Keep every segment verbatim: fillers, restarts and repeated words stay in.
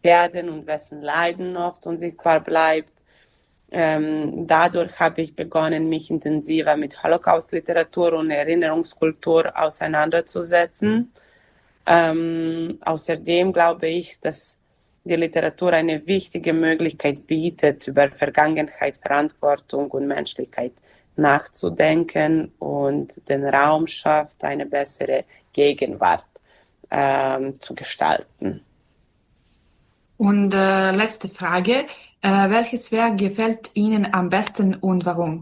werden und wessen Leiden oft unsichtbar bleibt. Ähm, dadurch habe ich begonnen, mich intensiver mit Holocaust-Literatur und Erinnerungskultur auseinanderzusetzen. Ähm, außerdem glaube ich, dass die Literatur eine wichtige Möglichkeit bietet, über Vergangenheit, Verantwortung und Menschlichkeit nachzudenken und den Raum schafft, eine bessere Gegenwart ähm, zu gestalten. Und äh, letzte Frage, äh, welches Werk gefällt Ihnen am besten und warum?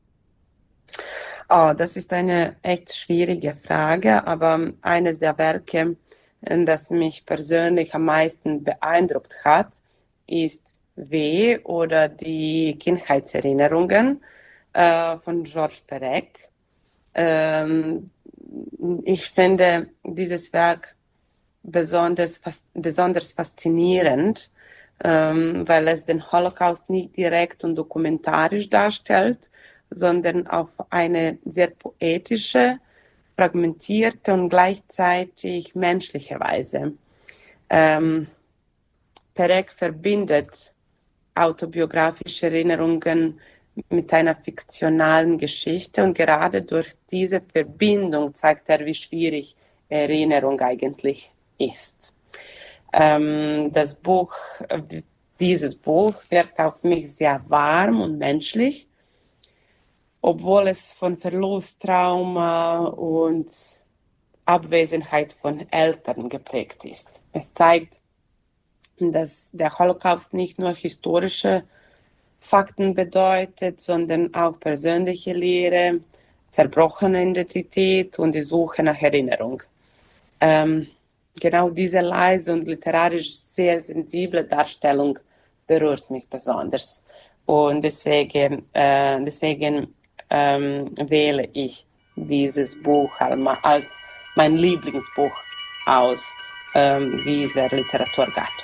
Oh, das ist eine echt schwierige Frage, aber eines der Werke, das mich persönlich am meisten beeindruckt hat, ist W. oder die Kindheitserinnerungen äh, von Georges Perec. Ähm, ich finde dieses Werk besonders, besonders faszinierend, ähm, weil es den Holocaust nicht direkt und dokumentarisch darstellt, sondern auf eine sehr poetische, fragmentierte und gleichzeitig menschliche Weise. Ähm, Perec verbindet autobiografische Erinnerungen mit einer fiktionalen Geschichte und gerade durch diese Verbindung zeigt er, wie schwierig Erinnerung eigentlich ist. Ähm, das Buch, dieses Buch wirkt auf mich sehr warm und menschlich, obwohl es von Verlust, Trauma und Abwesenheit von Eltern geprägt ist. Es zeigt, dass der Holocaust nicht nur historische Fakten bedeutet, sondern auch persönliche Lehre, zerbrochene Identität und die Suche nach Erinnerung. Ähm, genau diese leise und literarisch sehr sensible Darstellung berührt mich besonders. Und deswegen, äh, deswegen ähm, wähle ich dieses Buch als mein Lieblingsbuch aus ähm, dieser Literaturgattung.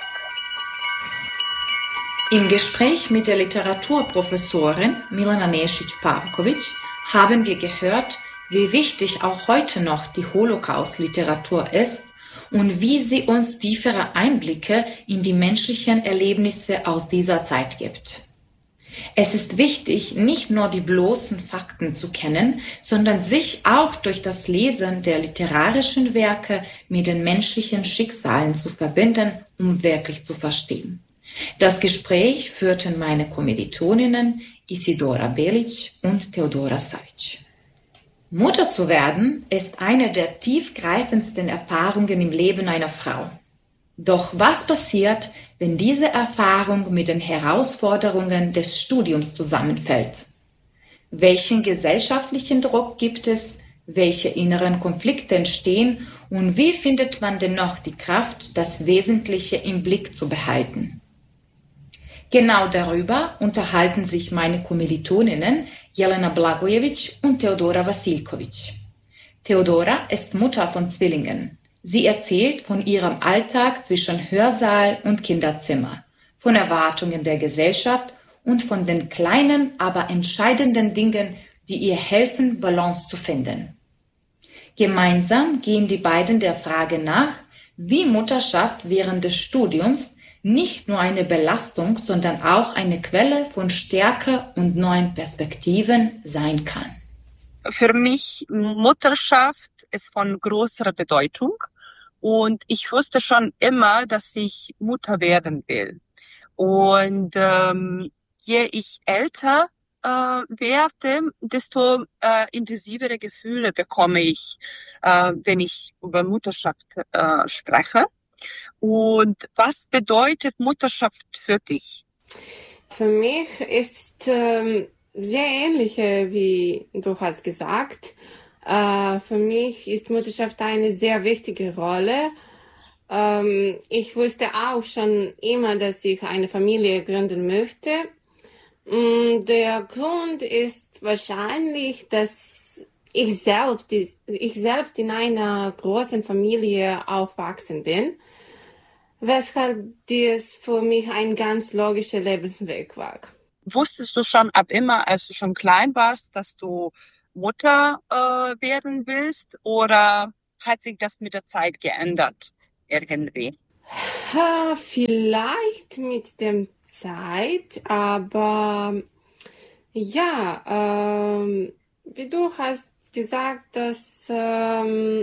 Im Gespräch mit der Literaturprofessorin Milena Nešić-Pavković haben wir gehört, wie wichtig auch heute noch die Holocaust-Literatur ist und wie sie uns tiefere Einblicke in die menschlichen Erlebnisse aus dieser Zeit gibt. Es ist wichtig, nicht nur die bloßen Fakten zu kennen, sondern sich auch durch das Lesen der literarischen Werke mit den menschlichen Schicksalen zu verbinden, um wirklich zu verstehen. Das Gespräch führten meine Kommilitoninnen Isidora Belic und Teodora Savic. Mutter zu werden ist eine der tiefgreifendsten Erfahrungen im Leben einer Frau. Doch was passiert, wenn diese Erfahrung mit den Herausforderungen des Studiums zusammenfällt? Welchen gesellschaftlichen Druck gibt es? Welche inneren Konflikte entstehen? Und wie findet man dennoch die Kraft, das Wesentliche im Blick zu behalten? Genau darüber unterhalten sich meine Kommilitoninnen Jelena Blagojevic und Teodora Vasilkovic. Teodora ist Mutter von Zwillingen. Sie erzählt von ihrem Alltag zwischen Hörsaal und Kinderzimmer, von Erwartungen der Gesellschaft und von den kleinen, aber entscheidenden Dingen, die ihr helfen, Balance zu finden. Gemeinsam gehen die beiden der Frage nach, wie Mutterschaft während des Studiums nicht nur eine Belastung, sondern auch eine Quelle von Stärke und neuen Perspektiven sein kann. Für mich Mutterschaft ist von großer Bedeutung und ich wusste schon immer, dass ich Mutter werden will. Und ähm, je ich älter äh, werde, desto äh, intensivere Gefühle bekomme ich, äh, wenn ich über Mutterschaft äh, spreche. Und was bedeutet Mutterschaft für dich? Für mich ist ähm, sehr ähnlich, äh, wie du hast gesagt. Äh, für mich ist Mutterschaft eine sehr wichtige Rolle. Ähm, ich wusste auch schon immer, dass ich eine Familie gründen möchte. Der Grund ist wahrscheinlich, dass ich selbst, ich selbst in einer großen Familie aufgewachsen bin, weshalb dies für mich ein ganz logischer Lebensweg war. Wusstest du schon ab immer, als du schon klein warst, dass du Mutter äh, werden willst, oder hat sich das mit der Zeit geändert irgendwie? Ha, vielleicht mit dem Zeit, aber ja, ähm, wie du hast gesagt, dass ähm,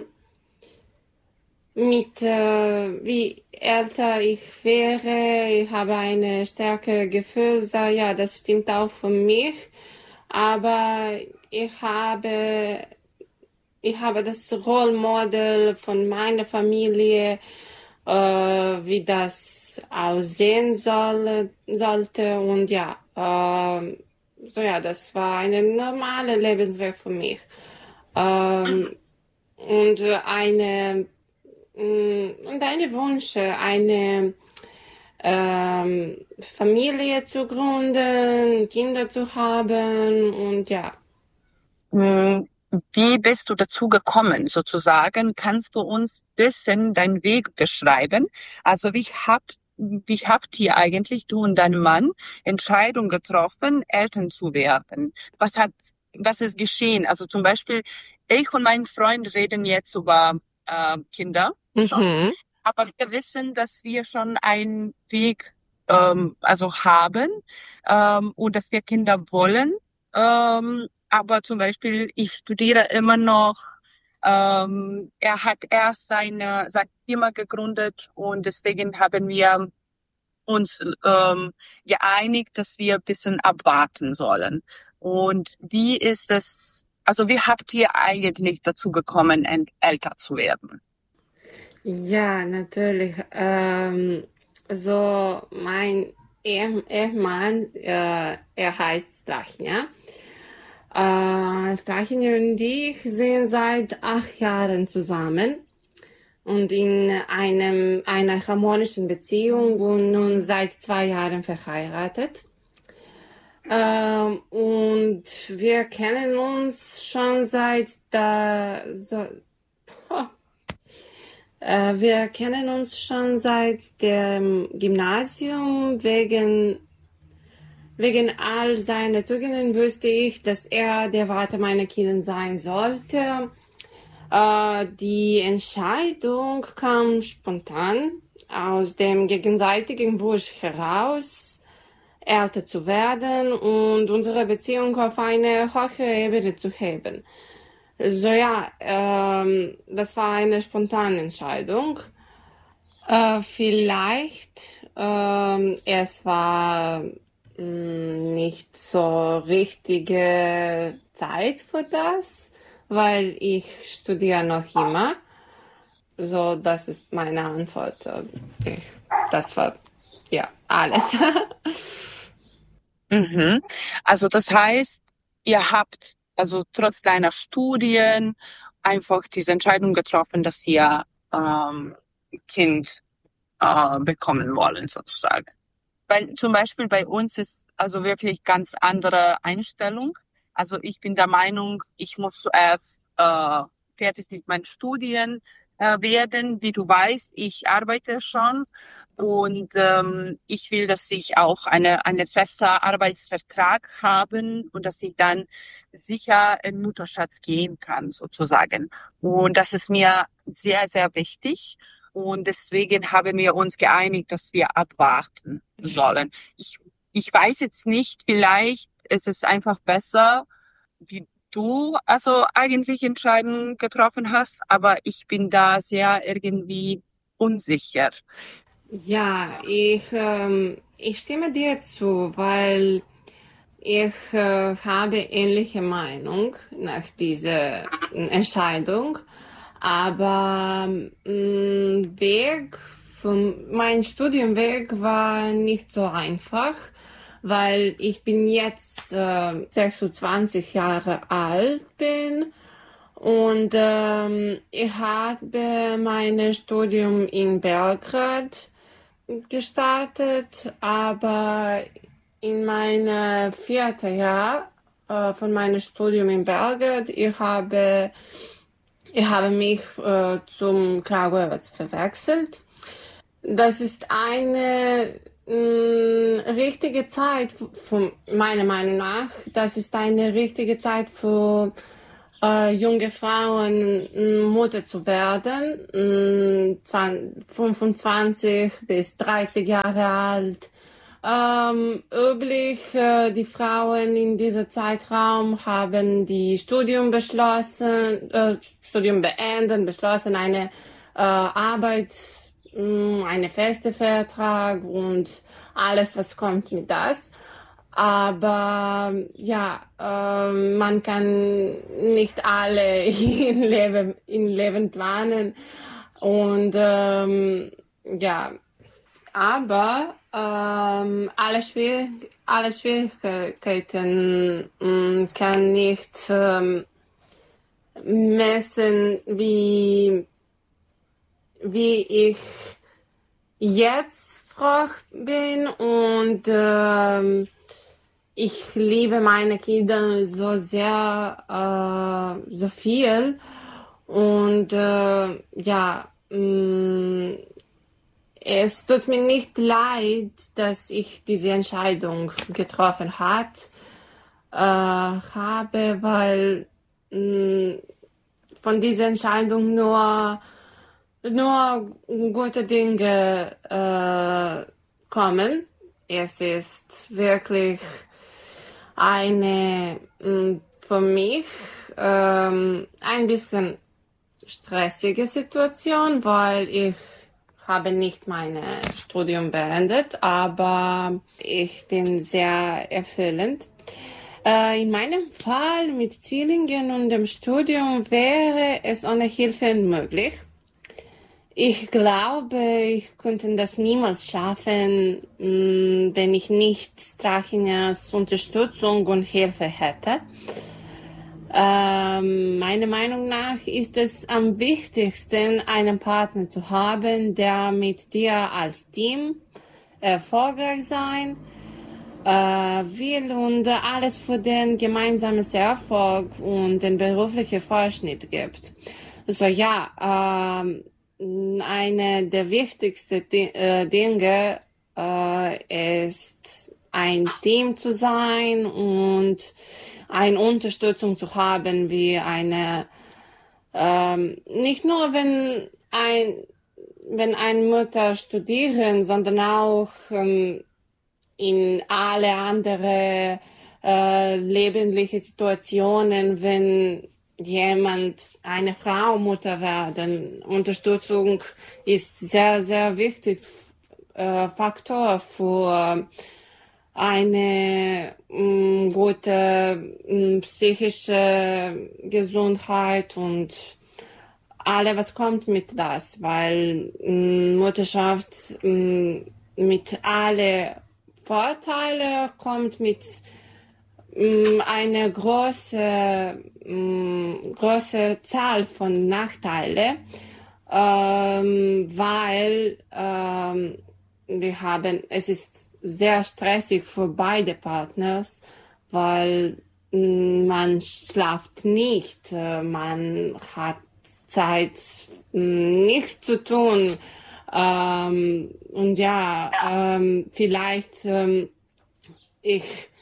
mit äh, wie älter ich wäre, ich habe eine stärkere Gefühl, so, ja, das stimmt auch für mich, aber ich habe ich habe das Rollmodell von meiner Familie, äh, wie das aussehen soll, sollte und ja, äh, so ja, das war eine normale Lebensweg für mich. Ähm, und eine mh, und eine Wünsche, eine ähm, Familie zu gründen, Kinder zu haben und ja. Mm, Wie bist du dazu gekommen, sozusagen? Kannst du uns ein bisschen deinen Weg beschreiben? Also wie habt, wie habt ihr eigentlich, du und dein Mann, Entscheidung getroffen, Eltern zu werden? Was hat, was ist geschehen? Also zum Beispiel, ich und mein Freund reden jetzt über äh, Kinder schon, Mhm. aber wir wissen, dass wir schon einen Weg ähm, also haben ähm, und dass wir Kinder wollen. Ähm, aber zum Beispiel, ich studiere immer noch. Ähm, er hat erst seine, seine Firma gegründet und deswegen haben wir uns ähm, geeinigt, dass wir ein bisschen abwarten sollen. Und wie ist es, also wie habt ihr eigentlich dazu gekommen, älter zu werden? Ja, natürlich. Ähm, so mein Ehe- Ehemann, äh, er heißt Strachnia. Äh, Strachnia und ich sind seit acht Jahren zusammen und in einem, einer harmonischen Beziehung und nun seit zwei Jahren verheiratet. Ähm, und wir kennen uns schon seit da, so, Äh, wir kennen uns schon seit dem Gymnasium. Wegen, wegen all seiner Tugenden wusste ich, dass er der Vater meiner Kinder sein sollte. Äh, die Entscheidung kam spontan aus dem gegenseitigen Wunsch heraus, älter zu werden und unsere Beziehung auf eine höhere Ebene zu heben. So ja, ähm, das war eine spontane Entscheidung. Äh, vielleicht, ähm, es war mh, nicht so richtige Zeit für das, weil ich studiere noch immer. So, das ist meine Antwort. Äh, Ich, das war ja alles. Mhm. Also das heißt, ihr habt also trotz deiner Studien einfach diese Entscheidung getroffen, dass ihr ähm, ein Kind äh, bekommen wollen sozusagen. Weil zum Beispiel bei uns ist also wirklich ganz andere Einstellung. Also ich bin der Meinung, ich muss zuerst äh, fertig mit meinen Studien äh, werden. Wie du weißt, ich arbeite schon und ähm, ich will, dass ich auch eine eine feste Arbeitsvertrag haben und dass ich dann sicher in Mutterschutz gehen kann sozusagen. Und das ist mir sehr, sehr wichtig. Und deswegen haben wir uns geeinigt, dass wir abwarten sollen. Ich, ich weiß jetzt nicht, vielleicht ist es einfach besser, wie du also eigentlich Entscheidungen getroffen hast, aber ich bin da sehr irgendwie unsicher. Ja, ich, ähm, ich stimme dir zu, weil ich äh, habe ähnliche Meinung nach dieser Entscheidung, aber mh, Weg von, mein Studienweg war nicht so einfach, weil ich bin jetzt äh, sechsundzwanzig Jahre alt bin und ähm, ich habe mein Studium in Belgrad gestartet, aber in meinem vierten Jahr äh, von meinem Studium in Belgrad, ich habe, ich habe mich äh, zum Kragujevac verwechselt. Das ist eine mh, richtige Zeit, von meiner Meinung nach, das ist eine richtige Zeit für äh, junge Frauen äh, Mutter zu werden, äh, fünfundzwanzig bis dreißig Jahre alt. Ähm, üblich, äh, die Frauen in diesem Zeitraum haben die Studium beschlossen, äh, Studium beenden, beschlossen, eine äh, Arbeit, mh, eine feste Vertrag und alles, was kommt mit das. Aber ja, äh, man kann nicht alle in Leben, in Leben planen. Und ähm, ja, aber ähm, alle, Schwierig alle Schwierigkeiten mh, kann nicht ähm, messen, wie, wie ich jetzt froh bin und ähm, ich liebe meine Kinder so sehr, äh, so viel und äh, ja, mh, es tut mir nicht leid, dass ich diese Entscheidung getroffen hat, äh, habe, weil mh, von dieser Entscheidung nur, nur gute Dinge äh, kommen. Es ist wirklich eine mh, für mich ähm, ein bisschen stressige Situation, weil ich habe nicht mein Studium beendet, aber ich bin sehr erfüllend. Äh, in meinem Fall mit Zwillingen und dem Studium wäre es ohne Hilfe unmöglich. Ich glaube, ich könnte das niemals schaffen, mh, wenn ich nicht Strachingers Unterstützung und Hilfe hätte. Ähm, meiner Meinung nach ist es am wichtigsten, einen Partner zu haben, der mit dir als Team erfolgreich sein äh, will und alles für den gemeinsamen Erfolg und den beruflichen Fortschritt gibt. So ja, ähm, eine der wichtigsten äh, Dinge äh, ist, ein Team zu sein und eine Unterstützung zu haben, wie eine, ähm, nicht nur wenn ein, wenn eine Mutter studieren, sondern auch ähm, in alle andere äh, lebensliche Situationen, wenn jemand, eine Frau Mutter werden. Unterstützung ist sehr, sehr wichtig, äh, Faktor für eine mh, gute mh, psychische Gesundheit und alle, was kommt mit das, weil mh, Mutterschaft mh, mit alle Vorteile kommt mit mh, eine große mh, große Zahl von Nachteile, ähm, weil ähm, wir haben, es ist sehr stressig für beide Partners, weil mh, man schlaft nicht, äh, man hat Zeit, mh, nichts zu tun. Ähm, und ja, ähm, vielleicht ähm, ich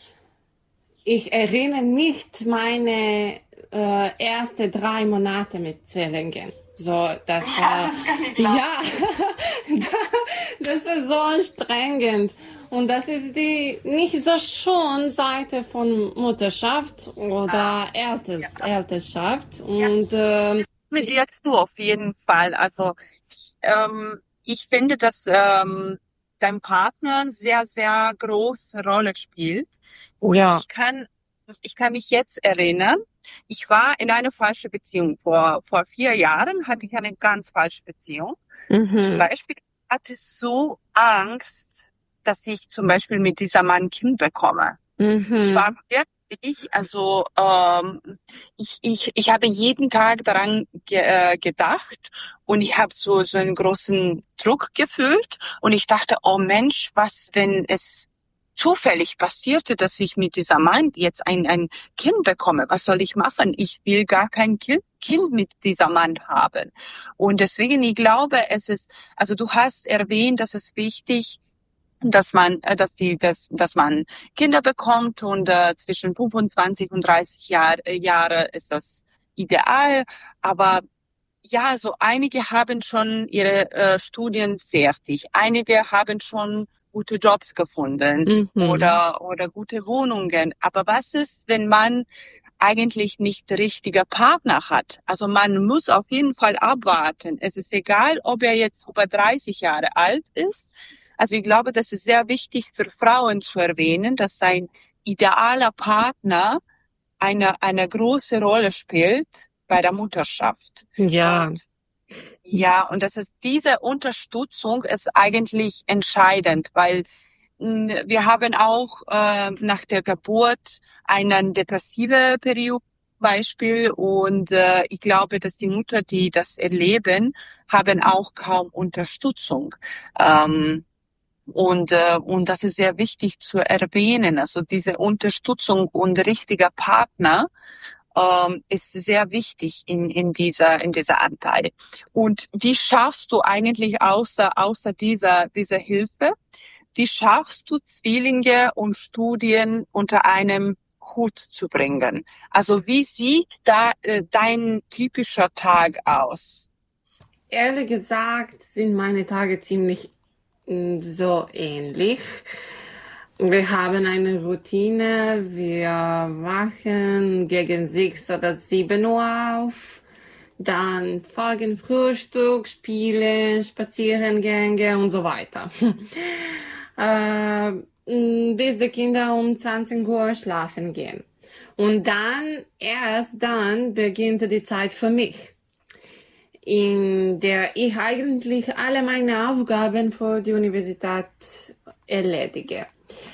ich erinnere nicht meine äh, erste drei Monate mit Zwillingen. So, das war ja, das war so anstrengend. Und das ist die nicht so schöne Seite von Mutterschaft oder Elters, Elternschaft. Und ähm, Mit dir zu auf jeden Fall. Also ähm, ich finde, dass ähm, dein Partner sehr, sehr große Rolle spielt. Oh ja. Ich kann, ich kann mich jetzt erinnern, ich war in einer falschen Beziehung. Vor, vor vier Jahren hatte ich eine ganz falsche Beziehung. Mhm. Zum Beispiel hatte ich so Angst, dass ich zum Beispiel mit dieser Mann Kind bekomme. Mhm. Ich war wirklich, also ähm, ich, ich, ich habe jeden Tag daran ge äh, gedacht und ich habe so, so einen großen Druck gefühlt und ich dachte, oh Mensch, was, wenn es zufällig passierte, dass ich mit dieser Mann jetzt ein, ein Kind bekomme. Was soll ich machen? Ich will gar kein Kind, Kind mit dieser Mann haben. Und deswegen, ich glaube, es ist, also du hast erwähnt, dass es wichtig, dass man, dass die, dass, dass man Kinder bekommt und äh, zwischen fünfundzwanzig und dreißig Jahr, äh, Jahre ist das ideal, aber ja, so einige haben schon ihre äh, Studien fertig, einige haben schon gute Jobs gefunden Mhm. oder oder gute Wohnungen. Aber was ist, wenn man eigentlich nicht der richtige Partner hat? Also man muss auf jeden Fall abwarten. Es ist egal, ob er jetzt über dreißig Jahre alt ist. Also ich glaube, das ist sehr wichtig für Frauen zu erwähnen, dass ein idealer Partner eine eine große Rolle spielt bei der Mutterschaft. Ja. Und ja, und das ist diese Unterstützung ist eigentlich entscheidend, weil mh, wir haben auch äh, nach der Geburt einen depressive Periode Beispiel und äh, ich glaube, dass die Mutter, die das erleben, haben auch kaum Unterstützung. Ähm, und äh, und das ist sehr wichtig zu erwähnen. Also diese Unterstützung und richtiger Partner ähm, ist sehr wichtig in in dieser in dieser Anteil. Und wie schaffst du eigentlich außer außer dieser dieser Hilfe, wie schaffst du Zwillinge und Studien unter einem Hut zu bringen? Also wie sieht da äh, dein typischer Tag aus? Ehrlich gesagt sind meine Tage ziemlich mm, so ähnlich. Wir haben eine Routine. Wir wachen gegen sechs oder sieben Uhr auf. Dann folgen Frühstück, Spiele, Spaziergänge und so weiter. äh, mm, bis die Kinder um zwanzig Uhr schlafen gehen. Und dann, erst dann beginnt die Zeit für mich, in der ich eigentlich alle meine Aufgaben für die Universität erledige.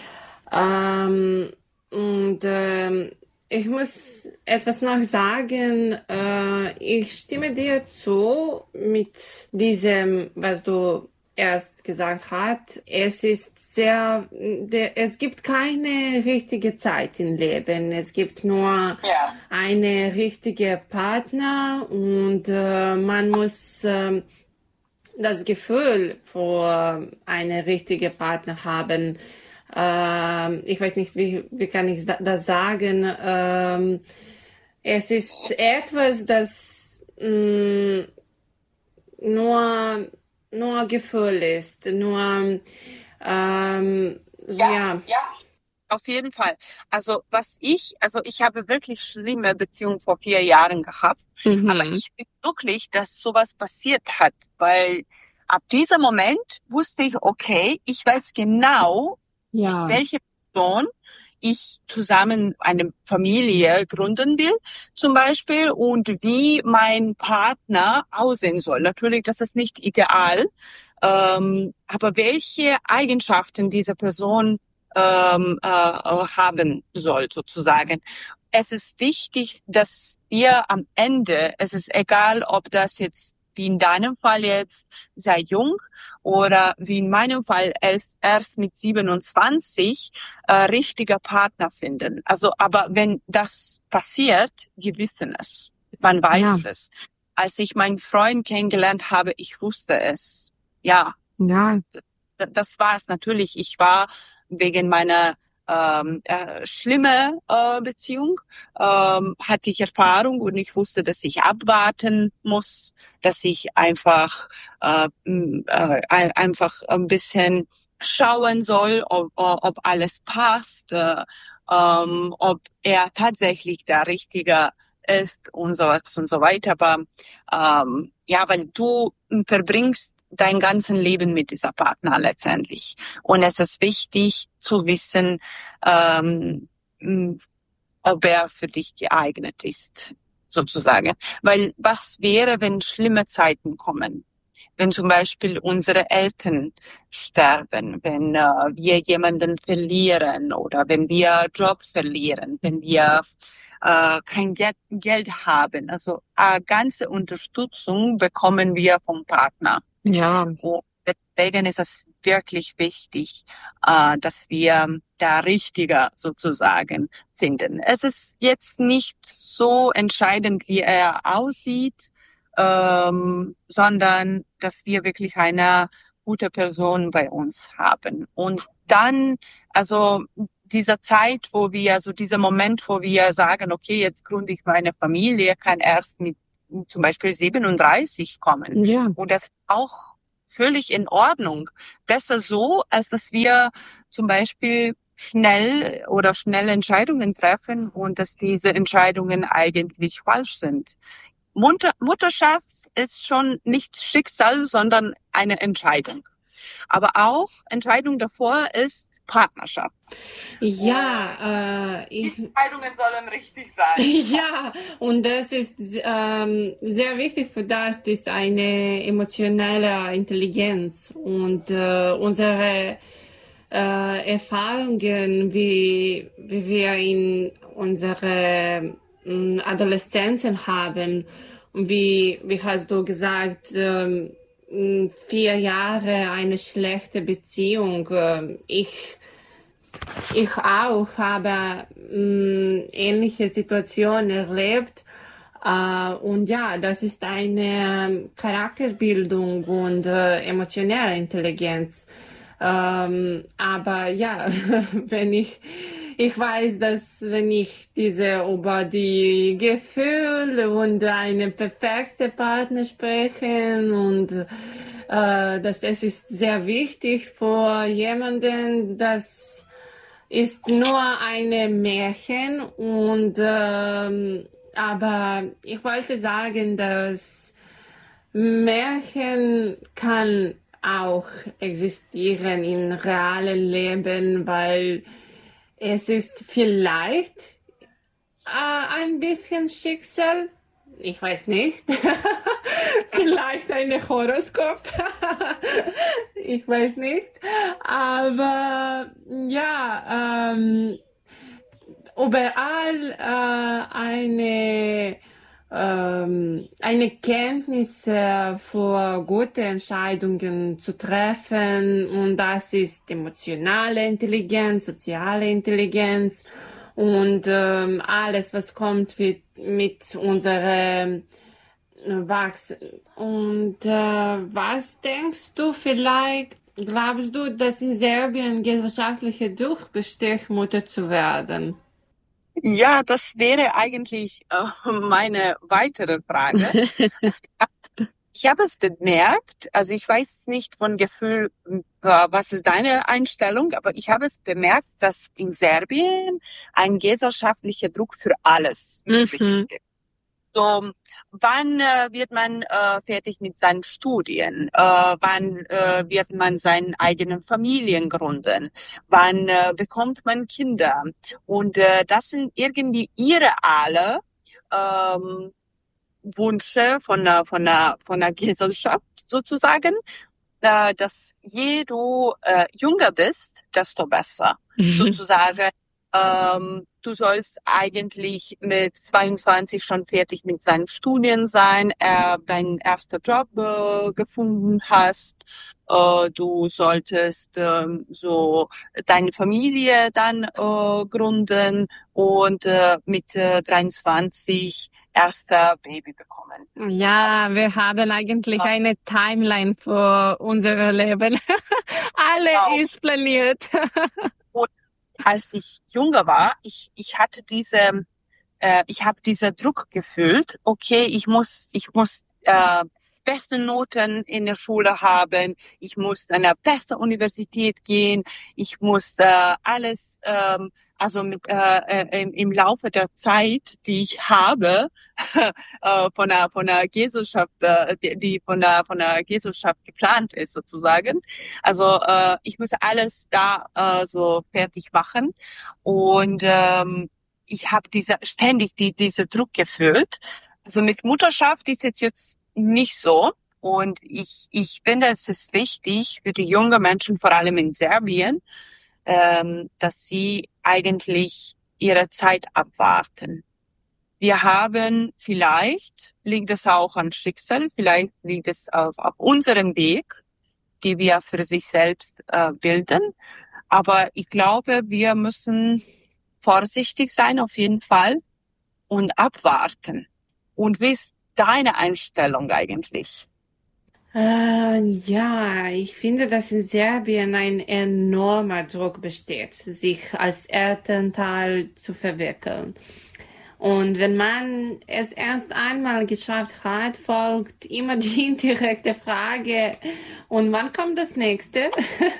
Ähm, und ähm, ich muss etwas noch sagen. Äh, ich stimme dir zu mit diesem, was du erst gesagt hast. Es ist sehr, der, es gibt keine richtige Zeit im Leben. Es gibt nur Ja. eine richtige Partner und äh, man muss äh, das Gefühl für eine richtige Partner haben. Ähm, ich weiß nicht, wie, wie kann ich das sagen. Ähm, es ist etwas, das mh, nur, nur Gefühl ist, nur, ähm, so, Ja, ja. ja, auf jeden Fall. Also was ich, also ich habe wirklich schlimme Beziehungen vor vier Jahren gehabt, aber Mhm. ich bin glücklich, dass sowas passiert hat, weil ab diesem Moment wusste ich, okay, ich weiß genau, mit Ja, welcher Person ich zusammen eine Familie gründen will, zum Beispiel, und wie mein Partner aussehen soll. Natürlich, das ist nicht ideal, ähm, aber welche Eigenschaften diese Person ähm, äh, haben soll, sozusagen. Es ist wichtig, dass wir am Ende, es ist egal, ob das jetzt wie in deinem Fall jetzt sehr jung oder wie in meinem Fall erst, erst mit siebenundzwanzig äh, richtiger Partner finden. Also, aber wenn das passiert, wir wissen es. Man weiß ja, es. Als ich meinen Freund kennengelernt habe, ich wusste es. Ja, ja, das, das war es natürlich. Ich war wegen meiner ähm, äh, schlimme äh, Beziehung, ähm, hatte ich Erfahrung und ich wusste, dass ich abwarten muss, dass ich einfach äh, m, äh, ein- einfach ein bisschen schauen soll, ob, ob alles passt, äh, ähm, ob er tatsächlich der Richtige ist und so was und so weiter. Aber ähm, ja, weil du verbringst dein ganzes Leben mit dieser Partner letztendlich. Und es ist wichtig zu wissen, ähm, m, ob er für dich geeignet ist, sozusagen. Weil was wäre, wenn schlimme Zeiten kommen? Wenn zum Beispiel unsere Eltern sterben, wenn äh, wir jemanden verlieren oder wenn wir Job verlieren, wenn wir äh, kein Geld, Geld haben. Also äh, ganze Unterstützung bekommen wir vom Partner. ja, Und deswegen ist es wirklich wichtig, äh, dass wir der Richtige sozusagen finden. Es ist jetzt nicht so entscheidend, wie er aussieht, ähm, sondern dass wir wirklich eine gute Person bei uns haben. Und dann, also dieser Zeit, wo wir, so dieser Moment, wo wir sagen, okay, jetzt gründe ich meine Familie, kann erst mit zum Beispiel siebenunddreißig kommen. Ja. Und das ist auch völlig in Ordnung. Besser so, als dass wir zum Beispiel schnell oder schnelle Entscheidungen treffen und dass diese Entscheidungen eigentlich falsch sind. Mutter, Mutterschaft ist schon nicht Schicksal, sondern eine Entscheidung. Aber auch Entscheidung davor ist Partnerschaft. Ja, äh, ich, Die Entscheidungen sollen richtig sein. ja, und das ist ähm, sehr wichtig für das, ist eine emotionelle Intelligenz und äh, unsere äh, Erfahrungen, wie, wie wir in unsere äh, Adoleszenzen haben und wie, wie hast du gesagt, äh, vier Jahre eine schlechte Beziehung. Ich, ich auch habe mh, ähnliche Situationen erlebt. Äh, und ja, das ist eine Charakterbildung und äh, emotionelle Intelligenz. Ähm, aber ja, wenn ich, ich weiß, dass wenn ich diese über die Gefühle und eine perfekte Partner sprechen und äh, dass es ist sehr wichtig für jemanden, das ist nur eine Märchen und ähm, aber ich wollte sagen, dass Märchen kann auch existieren in realen Leben, weil es ist vielleicht äh, ein bisschen Schicksal, ich weiß nicht, vielleicht ein Horoskop, ich weiß nicht, aber ja, ähm, überall äh, eine ähm, eine Kenntnis äh, für gute Entscheidungen zu treffen und das ist emotionale Intelligenz, soziale Intelligenz und ähm, alles, was kommt mit, mit unserem Wachsen. Und äh, was denkst du vielleicht, glaubst du, dass in Serbien gesellschaftlicher Druck besteht, Mutter zu werden? Ja, das wäre eigentlich äh, meine weitere Frage. Ich habe es bemerkt, also ich weiß nicht von Gefühl, äh, was ist deine Einstellung, aber ich habe es bemerkt, dass in Serbien ein gesellschaftlicher Druck für alles möglich Mhm. ist. So, wann äh, wird man äh, fertig mit seinen Studien? Äh, wann äh, wird man seine eigenen Familien gründen? Wann äh, bekommt man Kinder? Und äh, das sind irgendwie ihre alle ähm, Wünsche von der von der von der Gesellschaft sozusagen, äh, dass je du äh, jünger bist, desto besser sozusagen. Ähm, du sollst eigentlich mit zweiundzwanzig schon fertig mit seinen Studien sein, äh, deinen ersten Job äh, gefunden hast, äh, du solltest äh, so deine Familie dann äh, gründen und äh, mit äh, dreiundzwanzig erster Baby bekommen. Ja, wir haben eigentlich eine Timeline für unser Leben. Alle Genau. ist planiert. Als ich jünger war, ich ich hatte diese, äh, ich habe dieser Druck gefühlt. Okay, ich muss, ich muss äh, beste Noten in der Schule haben. Ich muss an der beste Universität gehen. Ich muss äh, alles, ähm, also mit, äh, im, im Laufe der Zeit, die ich habe, äh, von der von der Gesellschaft, äh, die, die von der von der Gesellschaft geplant ist sozusagen. Also äh, ich muss alles da äh, so fertig machen und ähm, ich habe diese ständig die diese Druck gefühlt. Also mit Mutterschaft ist jetzt jetzt nicht so und ich ich finde, es ist wichtig für die jungen Menschen, vor allem in Serbien, ähm, dass sie eigentlich ihre Zeit abwarten. Wir haben, vielleicht liegt es auch an Schicksal, vielleicht liegt es auf, auf unserem Weg, die wir für sich selbst äh, bilden. Aber ich glaube, wir müssen vorsichtig sein auf jeden Fall und abwarten. Und wie ist deine Einstellung eigentlich? Äh, ja, ich finde, dass in Serbien ein enormer Druck besteht, sich als Elternteil zu verwirklichen. Und wenn man es erst einmal geschafft hat, folgt immer die indirekte Frage, und wann kommt das nächste?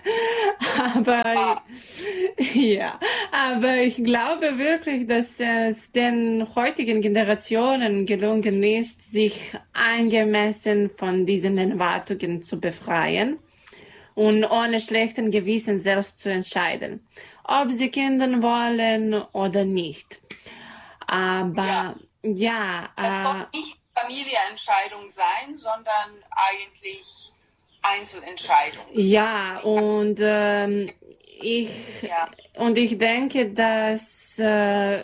aber, ja, aber ich glaube wirklich, dass es den heutigen Generationen gelungen ist, sich angemessen von diesen Erwartungen zu befreien und ohne schlechten Gewissen selbst zu entscheiden, ob sie Kinder wollen oder nicht. Aber ja, Das äh, soll nicht Familienentscheidung sein, sondern eigentlich Einzelentscheidung. ja, und ähm, ich Ja. und ich denke, dass äh,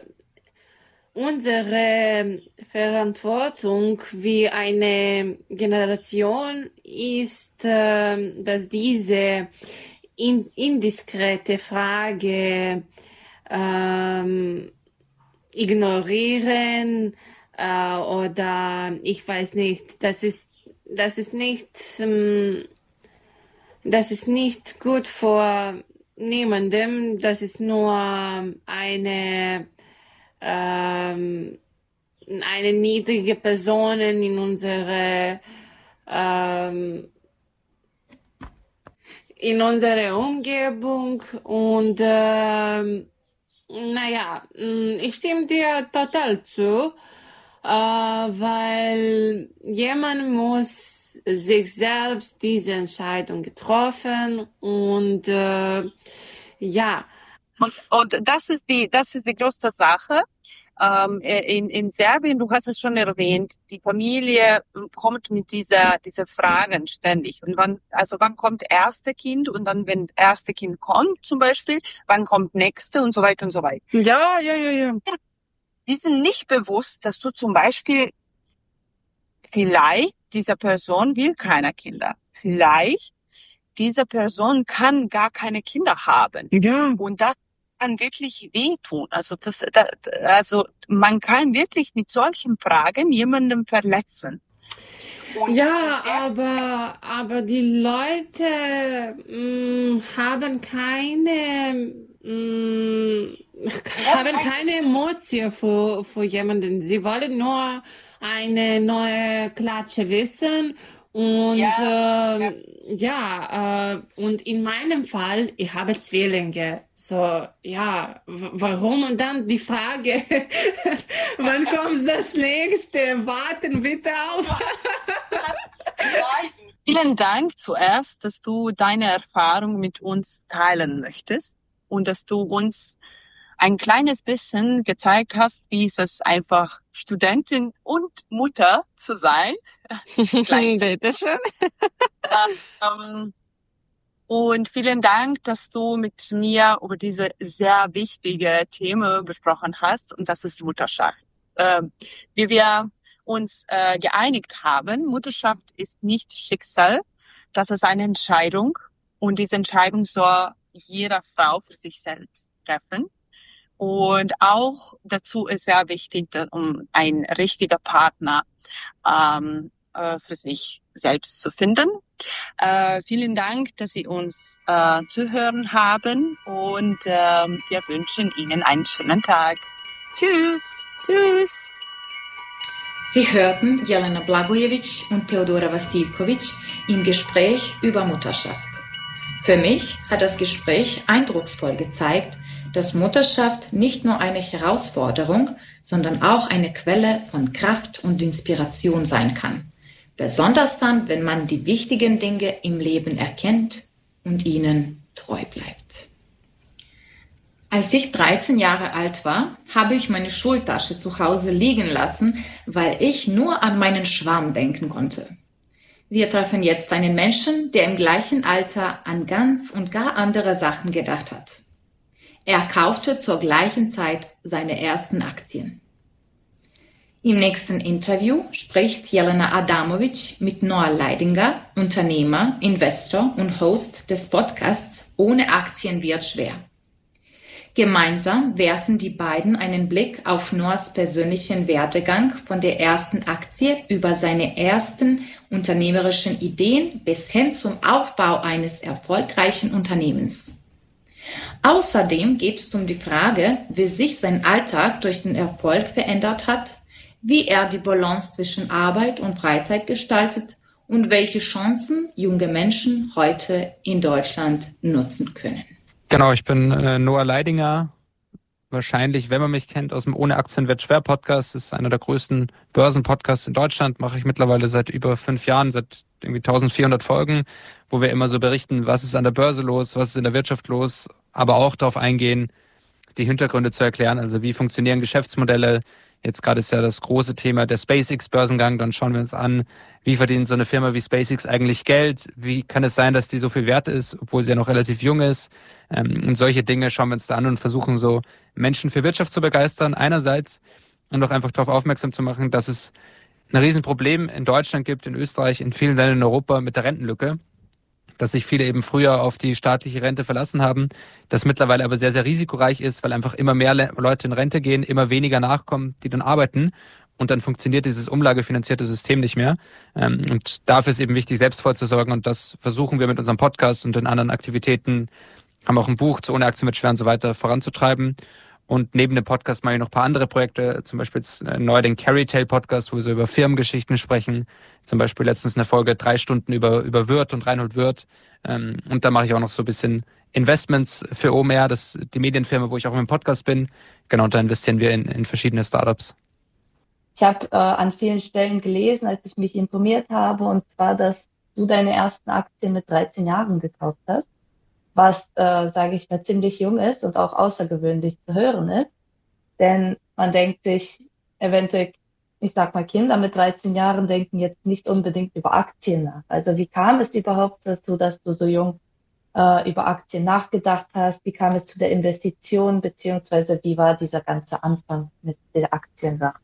unsere Verantwortung wie eine Generation ist, äh, dass diese in, indiskrete Frage ähm, ignorieren äh, oder ich weiß nicht, das ist das ist nicht ähm, das ist nicht gut vor niemandem, das ist nur eine ähm, eine niedrige Person in unsere ähm, in unserer Umgebung und ähm, naja, mh, ich stimme dir total zu, äh, weil jemand muss sich selbst diese Entscheidung getroffen und äh, ja, Und, und das ist die, das ist die größte Sache. Ähm, in, in Serbien, du hast es schon erwähnt, die Familie kommt mit dieser, dieser Fragen ständig. Und wann, also wann kommt erste Kind und dann, wenn erste Kind kommt zum Beispiel, wann kommt nächste und so weiter und so weiter. Ja, ja, ja, ja. Die sind nicht bewusst, dass du zum Beispiel vielleicht dieser Person will keine Kinder. Vielleicht diese Person kann gar keine Kinder haben. Ja. Und das kann wirklich wehtun. Also das, da, also man kann wirklich mit solchen Fragen jemanden verletzen. Und ja, sehr- aber aber die Leute mh, haben keine mh, haben keine Emotion für für jemanden. Sie wollen nur eine neue Klatsche wissen und Ja, ähm, ja, äh, und in meinem Fall, ich habe Zwillinge. So, ja, w- warum? Und dann die Frage, wann kommt das nächste? Warten bitte auf. Vielen Dank zuerst, dass du deine Erfahrung mit uns teilen möchtest und dass du uns ein kleines bisschen gezeigt hast, wie es ist, einfach Studentin und Mutter zu sein. Bitteschön. Ähm, Und vielen Dank, dass du mit mir über diese sehr wichtige Themen besprochen hast, und das ist Mutterschaft. Ähm, wie wir uns äh, geeinigt haben, Mutterschaft ist nicht Schicksal, das ist eine Entscheidung, und diese Entscheidung soll jede Frau für sich selbst treffen. Und auch dazu ist sehr wichtig, dass, um ein richtiger Partner ähm, äh, für sich selbst zu finden. Äh, vielen Dank, dass Sie uns äh, zuhören haben, und ähm, wir wünschen Ihnen einen schönen Tag. Tschüss. Tschüss. Sie hörten Jelena Blagojevic und Theodora Vasilkovic im Gespräch über Mutterschaft. Für mich hat das Gespräch eindrucksvoll gezeigt, dass Mutterschaft nicht nur eine Herausforderung, sondern auch eine Quelle von Kraft und Inspiration sein kann. Besonders dann, wenn man die wichtigen Dinge im Leben erkennt und ihnen treu bleibt. Als ich dreizehn Jahre alt war, habe ich meine Schultasche zu Hause liegen lassen, weil ich nur an meinen Schwarm denken konnte. Wir treffen jetzt einen Menschen, der im gleichen Alter an ganz und gar andere Sachen gedacht hat. Er kaufte zur gleichen Zeit seine ersten Aktien. Im nächsten Interview spricht Jelena Adamovic mit Noah Leidinger, Unternehmer, Investor und Host des Podcasts Ohne Aktien wird schwer. Gemeinsam werfen die beiden einen Blick auf Noahs persönlichen Werdegang von der ersten Aktie über seine ersten unternehmerischen Ideen bis hin zum Aufbau eines erfolgreichen Unternehmens. Außerdem geht es um die Frage, wie sich sein Alltag durch den Erfolg verändert hat, wie er die Balance zwischen Arbeit und Freizeit gestaltet und welche Chancen junge Menschen heute in Deutschland nutzen können. Genau, ich bin äh, Noah Leidinger. Wahrscheinlich, wenn man mich kennt, aus dem Ohne Aktien wird schwer Podcast. Das ist einer der größten Börsenpodcasts in Deutschland. Mache ich mittlerweile seit über fünf Jahren, seit irgendwie eintausendvierhundert Folgen, wo wir immer so berichten, was ist an der Börse los, was ist in der Wirtschaft los, aber auch darauf eingehen, die Hintergründe zu erklären. Also wie funktionieren Geschäftsmodelle? Jetzt gerade ist ja das große Thema der SpaceX-Börsengang. Dann schauen wir uns an, wie verdient so eine Firma wie SpaceX eigentlich Geld? Wie kann es sein, dass die so viel wert ist, obwohl sie ja noch relativ jung ist? Und solche Dinge schauen wir uns da an und versuchen so Menschen für Wirtschaft zu begeistern einerseits und auch einfach darauf aufmerksam zu machen, dass es ein Riesenproblem in Deutschland gibt, in Österreich, in vielen Ländern in Europa mit der Rentenlücke, dass sich viele eben früher auf die staatliche Rente verlassen haben, das mittlerweile aber sehr, sehr risikoreich ist, weil einfach immer mehr Le- Leute in Rente gehen, immer weniger nachkommen, die dann arbeiten und dann funktioniert dieses umlagefinanzierte System nicht mehr. Ähm, und dafür ist eben wichtig, selbst vorzusorgen und das versuchen wir mit unserem Podcast und den anderen Aktivitäten, haben auch ein Buch zu Ohne Aktien wird schwer und so weiter voranzutreiben. Und neben dem Podcast mache ich noch ein paar andere Projekte, zum Beispiel jetzt neu den Carry Tale Podcast, wo wir so über Firmengeschichten sprechen. Zum Beispiel letztens eine Folge drei Stunden über über Wirth und Reinhold Wirth. Ähm, und da mache ich auch noch so ein bisschen Investments für O M R, das ist die Medienfirma, wo ich auch im Podcast bin. Genau, und da investieren wir in, in verschiedene Startups. Ich habe äh, an vielen Stellen gelesen, als ich mich informiert habe, und zwar, dass du deine ersten Aktien mit dreizehn Jahren gekauft hast, was, äh, sage ich mal, ziemlich jung ist und auch außergewöhnlich zu hören ist. Denn man denkt sich, eventuell, ich sag mal, Kinder mit dreizehn Jahren denken jetzt nicht unbedingt über Aktien nach. Also wie kam es überhaupt dazu, dass du so jung äh, über Aktien nachgedacht hast? Wie kam es zu der Investition, beziehungsweise wie war dieser ganze Anfang mit der Aktiensache?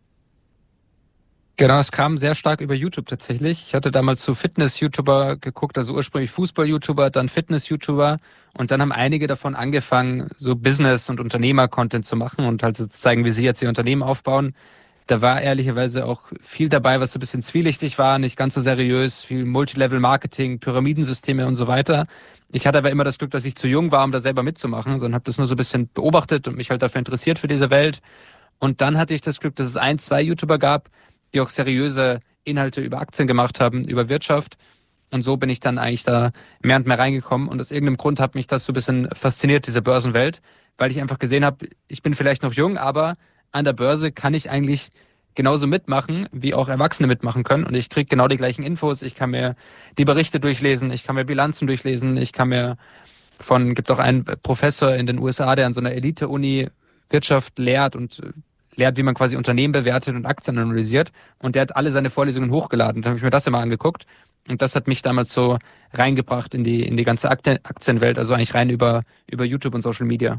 Genau, es kam sehr stark über YouTube tatsächlich. Ich hatte damals zu Fitness-YouTuber geguckt, also ursprünglich Fußball-YouTuber, dann Fitness-YouTuber und dann haben einige davon angefangen, so Business- und Unternehmer-Content zu machen und halt so zu zeigen, wie sie jetzt ihr Unternehmen aufbauen. Da war ehrlicherweise auch viel dabei, was so ein bisschen zwielichtig war, nicht ganz so seriös, viel Multilevel-Marketing, Pyramidensysteme und so weiter. Ich hatte aber immer das Glück, dass ich zu jung war, um da selber mitzumachen, sondern habe das nur so ein bisschen beobachtet und mich halt dafür interessiert für diese Welt. Und dann hatte ich das Glück, dass es ein, zwei YouTuber gab, die auch seriöse Inhalte über Aktien gemacht haben, über Wirtschaft. Und so bin ich dann eigentlich da mehr und mehr reingekommen. Und aus irgendeinem Grund hat mich das so ein bisschen fasziniert, diese Börsenwelt, weil ich einfach gesehen habe, ich bin vielleicht noch jung, aber an der Börse kann ich eigentlich genauso mitmachen, wie auch Erwachsene mitmachen können. Und ich kriege genau die gleichen Infos. Ich kann mir die Berichte durchlesen, ich kann mir Bilanzen durchlesen, ich kann mir von, gibt auch einen Professor in den U S A, der an so einer Elite-Uni Wirtschaft lehrt und lehrt, wie man quasi Unternehmen bewertet und Aktien analysiert. Und der hat alle seine Vorlesungen hochgeladen. Da habe ich mir das immer angeguckt. Und das hat mich damals so reingebracht in die in die ganze Aktienwelt, also eigentlich rein über über YouTube und Social Media.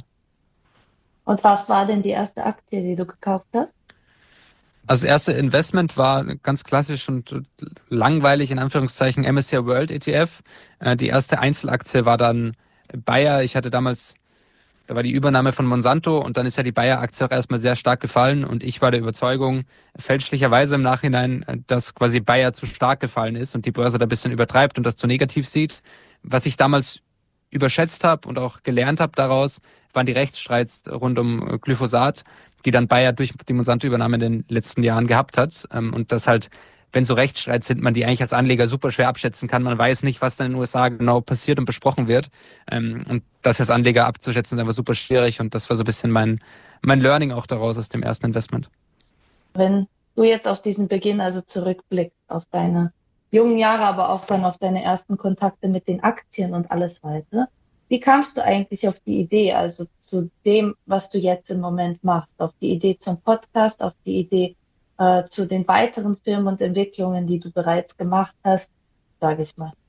Und was war denn die erste Aktie, die du gekauft hast? Also das erste Investment war ganz klassisch und langweilig, in Anführungszeichen, M S C I World E T F. Die erste Einzelaktie war dann Bayer. Ich hatte damals Da war die Übernahme von Monsanto und dann ist ja die Bayer-Aktie auch erstmal sehr stark gefallen und ich war der Überzeugung, fälschlicherweise im Nachhinein, dass quasi Bayer zu stark gefallen ist und die Börse da ein bisschen übertreibt und das zu negativ sieht. Was ich damals überschätzt habe und auch gelernt habe daraus, waren die Rechtsstreits rund um Glyphosat, die dann Bayer durch die Monsanto-Übernahme in den letzten Jahren gehabt hat. Und das halt, wenn so Rechtsstreits sind, man die eigentlich als Anleger super schwer abschätzen kann. Man weiß nicht, was dann in den U S A genau passiert und besprochen wird. Und das als Anleger abzuschätzen, ist einfach super schwierig. Und das war so ein bisschen mein, mein Learning auch daraus aus dem ersten Investment. Wenn du jetzt auf diesen Beginn also zurückblickst, auf deine jungen Jahre, aber auch dann auf deine ersten Kontakte mit den Aktien und alles weiter, wie kamst du eigentlich auf die Idee, also zu dem, was du jetzt im Moment machst, auf die Idee zum Podcast, auf die Idee äh, zu den weiteren Firmen und Entwicklungen, die du bereits gemacht hast, sage ich mal?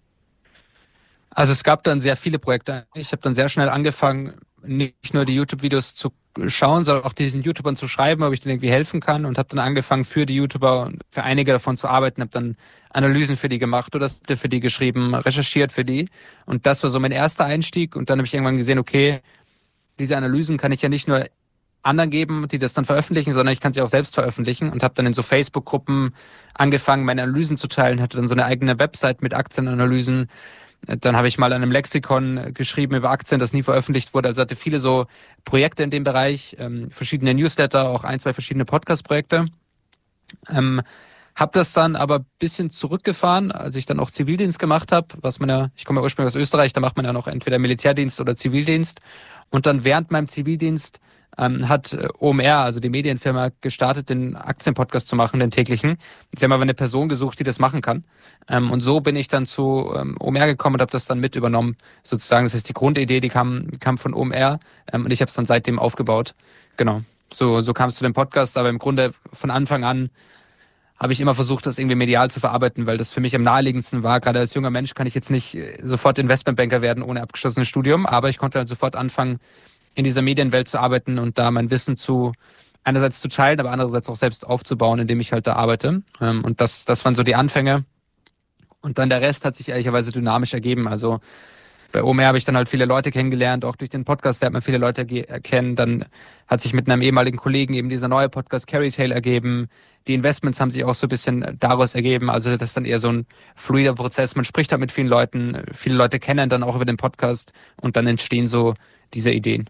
Also es gab dann sehr viele Projekte. Ich habe dann sehr schnell angefangen, nicht nur die YouTube-Videos zu schauen, sondern auch diesen YouTubern zu schreiben, ob ich denen irgendwie helfen kann und habe dann angefangen, für die YouTuber, für einige davon zu arbeiten, habe dann Analysen für die gemacht oder für die geschrieben, recherchiert für die und das war so mein erster Einstieg und dann habe ich irgendwann gesehen, okay, diese Analysen kann ich ja nicht nur anderen geben, die das dann veröffentlichen, sondern ich kann sie auch selbst veröffentlichen und habe dann in so Facebook-Gruppen angefangen, meine Analysen zu teilen, hatte dann so eine eigene Website mit Aktienanalysen. Dann habe ich mal an einem Lexikon geschrieben über Aktien, das nie veröffentlicht wurde. Also hatte viele so Projekte in dem Bereich, ähm, verschiedene Newsletter, auch ein, zwei verschiedene Podcast-Projekte. Ähm, Hab das dann aber ein bisschen zurückgefahren, als ich dann auch Zivildienst gemacht habe, was man ja, ich komme ja ursprünglich aus Österreich, da macht man ja noch entweder Militärdienst oder Zivildienst. Und dann während meinem Zivildienst ähm, hat O M R, also die Medienfirma, gestartet, den Aktienpodcast zu machen, den täglichen. Sie haben aber eine Person gesucht, die das machen kann. Ähm, und so bin ich dann zu ähm, O M R gekommen und habe das dann mit übernommen, sozusagen. Das heißt, die Grundidee, die kam, kam von O M R ähm, und ich habe es dann seitdem aufgebaut. Genau, so, so kam es zu dem Podcast, aber im Grunde von Anfang an habe ich immer versucht, das irgendwie medial zu verarbeiten, weil das für mich am naheliegendsten war. Gerade als junger Mensch kann ich jetzt nicht sofort Investmentbanker werden ohne abgeschlossenes Studium, aber ich konnte dann sofort anfangen, in dieser Medienwelt zu arbeiten und da mein Wissen zu einerseits zu teilen, aber andererseits auch selbst aufzubauen, indem ich halt da arbeite. Und das, das waren so die Anfänge. Und dann der Rest hat sich ehrlicherweise dynamisch ergeben. Also bei O M R habe ich dann halt viele Leute kennengelernt, auch durch den Podcast lernt man viele Leute kennen. Dann hat sich mit einem ehemaligen Kollegen eben dieser neue Podcast Carry Tale ergeben. Die Investments haben sich auch so ein bisschen daraus ergeben. Also das ist dann eher so ein fluider Prozess. Man spricht halt mit vielen Leuten, viele Leute kennen dann auch über den Podcast und dann entstehen so diese Ideen.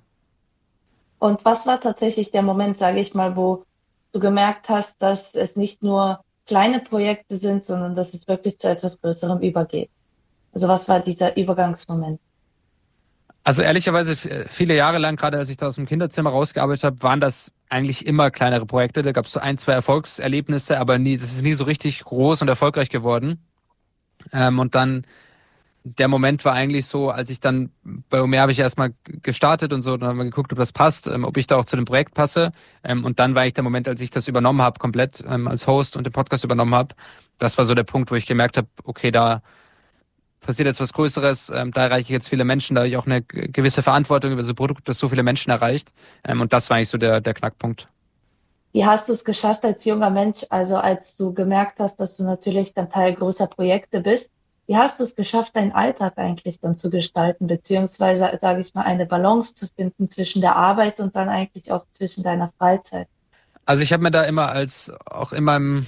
Und was war tatsächlich der Moment, sage ich mal, wo du gemerkt hast, dass es nicht nur kleine Projekte sind, sondern dass es wirklich zu etwas Größerem übergeht? Also was war dieser Übergangsmoment? Also ehrlicherweise viele Jahre lang, gerade als ich da aus dem Kinderzimmer rausgearbeitet habe, waren das eigentlich immer kleinere Projekte. Da gab es so ein, zwei Erfolgserlebnisse, aber nie, das ist nie so richtig groß und erfolgreich geworden. Ähm, und dann der Moment war eigentlich so, als ich dann bei O M R habe ich erstmal gestartet und so, dann haben wir geguckt, ob das passt, ähm, ob ich da auch zu dem Projekt passe. Ähm, und dann war ich der Moment, als ich das übernommen habe, komplett ähm, als Host und den Podcast übernommen habe. Das war so der Punkt, wo ich gemerkt habe, okay, da passiert jetzt was Größeres, ähm, da erreiche ich jetzt viele Menschen, da habe ich auch eine gewisse Verantwortung über so ein Produkt, das so viele Menschen erreicht. Ähm, und das war eigentlich so der, der Knackpunkt. Wie hast du es geschafft als junger Mensch, also als du gemerkt hast, dass du natürlich dann Teil größer Projekte bist, wie hast du es geschafft, deinen Alltag eigentlich dann zu gestalten, beziehungsweise, sage ich mal, eine Balance zu finden zwischen der Arbeit und dann eigentlich auch zwischen deiner Freizeit? Also ich habe mir da immer als, auch in meinem,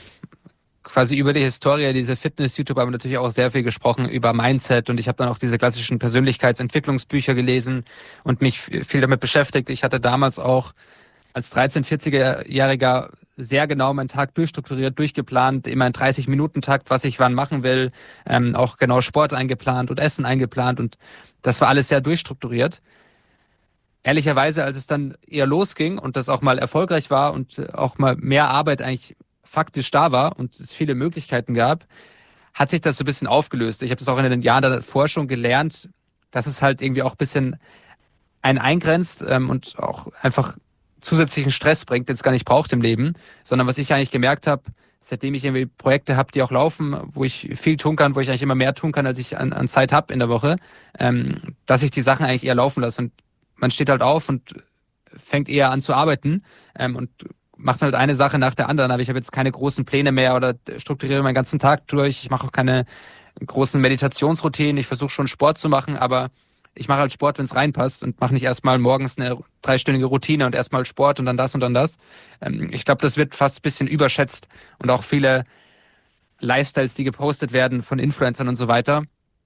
quasi über die Historie dieser Fitness-YouTuber haben wir natürlich auch sehr viel gesprochen über Mindset und ich habe dann auch diese klassischen Persönlichkeitsentwicklungsbücher gelesen und mich viel damit beschäftigt. Ich hatte damals auch als dreizehn-, vierziger-Jähriger sehr genau meinen Tag durchstrukturiert, durchgeplant, immer in dreißig-Minuten-Takt, was ich wann machen will, ähm, auch genau Sport eingeplant und Essen eingeplant und das war alles sehr durchstrukturiert. Ehrlicherweise, als es dann eher losging und das auch mal erfolgreich war und auch mal mehr Arbeit eigentlich faktisch da war und es viele Möglichkeiten gab, hat sich das so ein bisschen aufgelöst. Ich habe das auch in den Jahren davor schon gelernt, dass es halt irgendwie auch ein bisschen einen eingrenzt ähm, und auch einfach zusätzlichen Stress bringt, den es gar nicht braucht im Leben, sondern was ich eigentlich gemerkt habe, seitdem ich irgendwie Projekte habe, die auch laufen, wo ich viel tun kann, wo ich eigentlich immer mehr tun kann, als ich an, an Zeit habe in der Woche, ähm, dass ich die Sachen eigentlich eher laufen lasse und man steht halt auf und fängt eher an zu arbeiten ähm, und macht halt eine Sache nach der anderen, aber ich habe jetzt keine großen Pläne mehr oder strukturiere meinen ganzen Tag durch. Ich mache auch keine großen Meditationsroutinen. Ich versuche schon Sport zu machen, aber ich mache halt Sport, wenn es reinpasst und mache nicht erstmal morgens eine dreistündige Routine und erstmal Sport und dann das und dann das. Ähm, ich glaube, das wird fast ein bisschen überschätzt und auch viele Lifestyles, die gepostet werden von Influencern und so weiter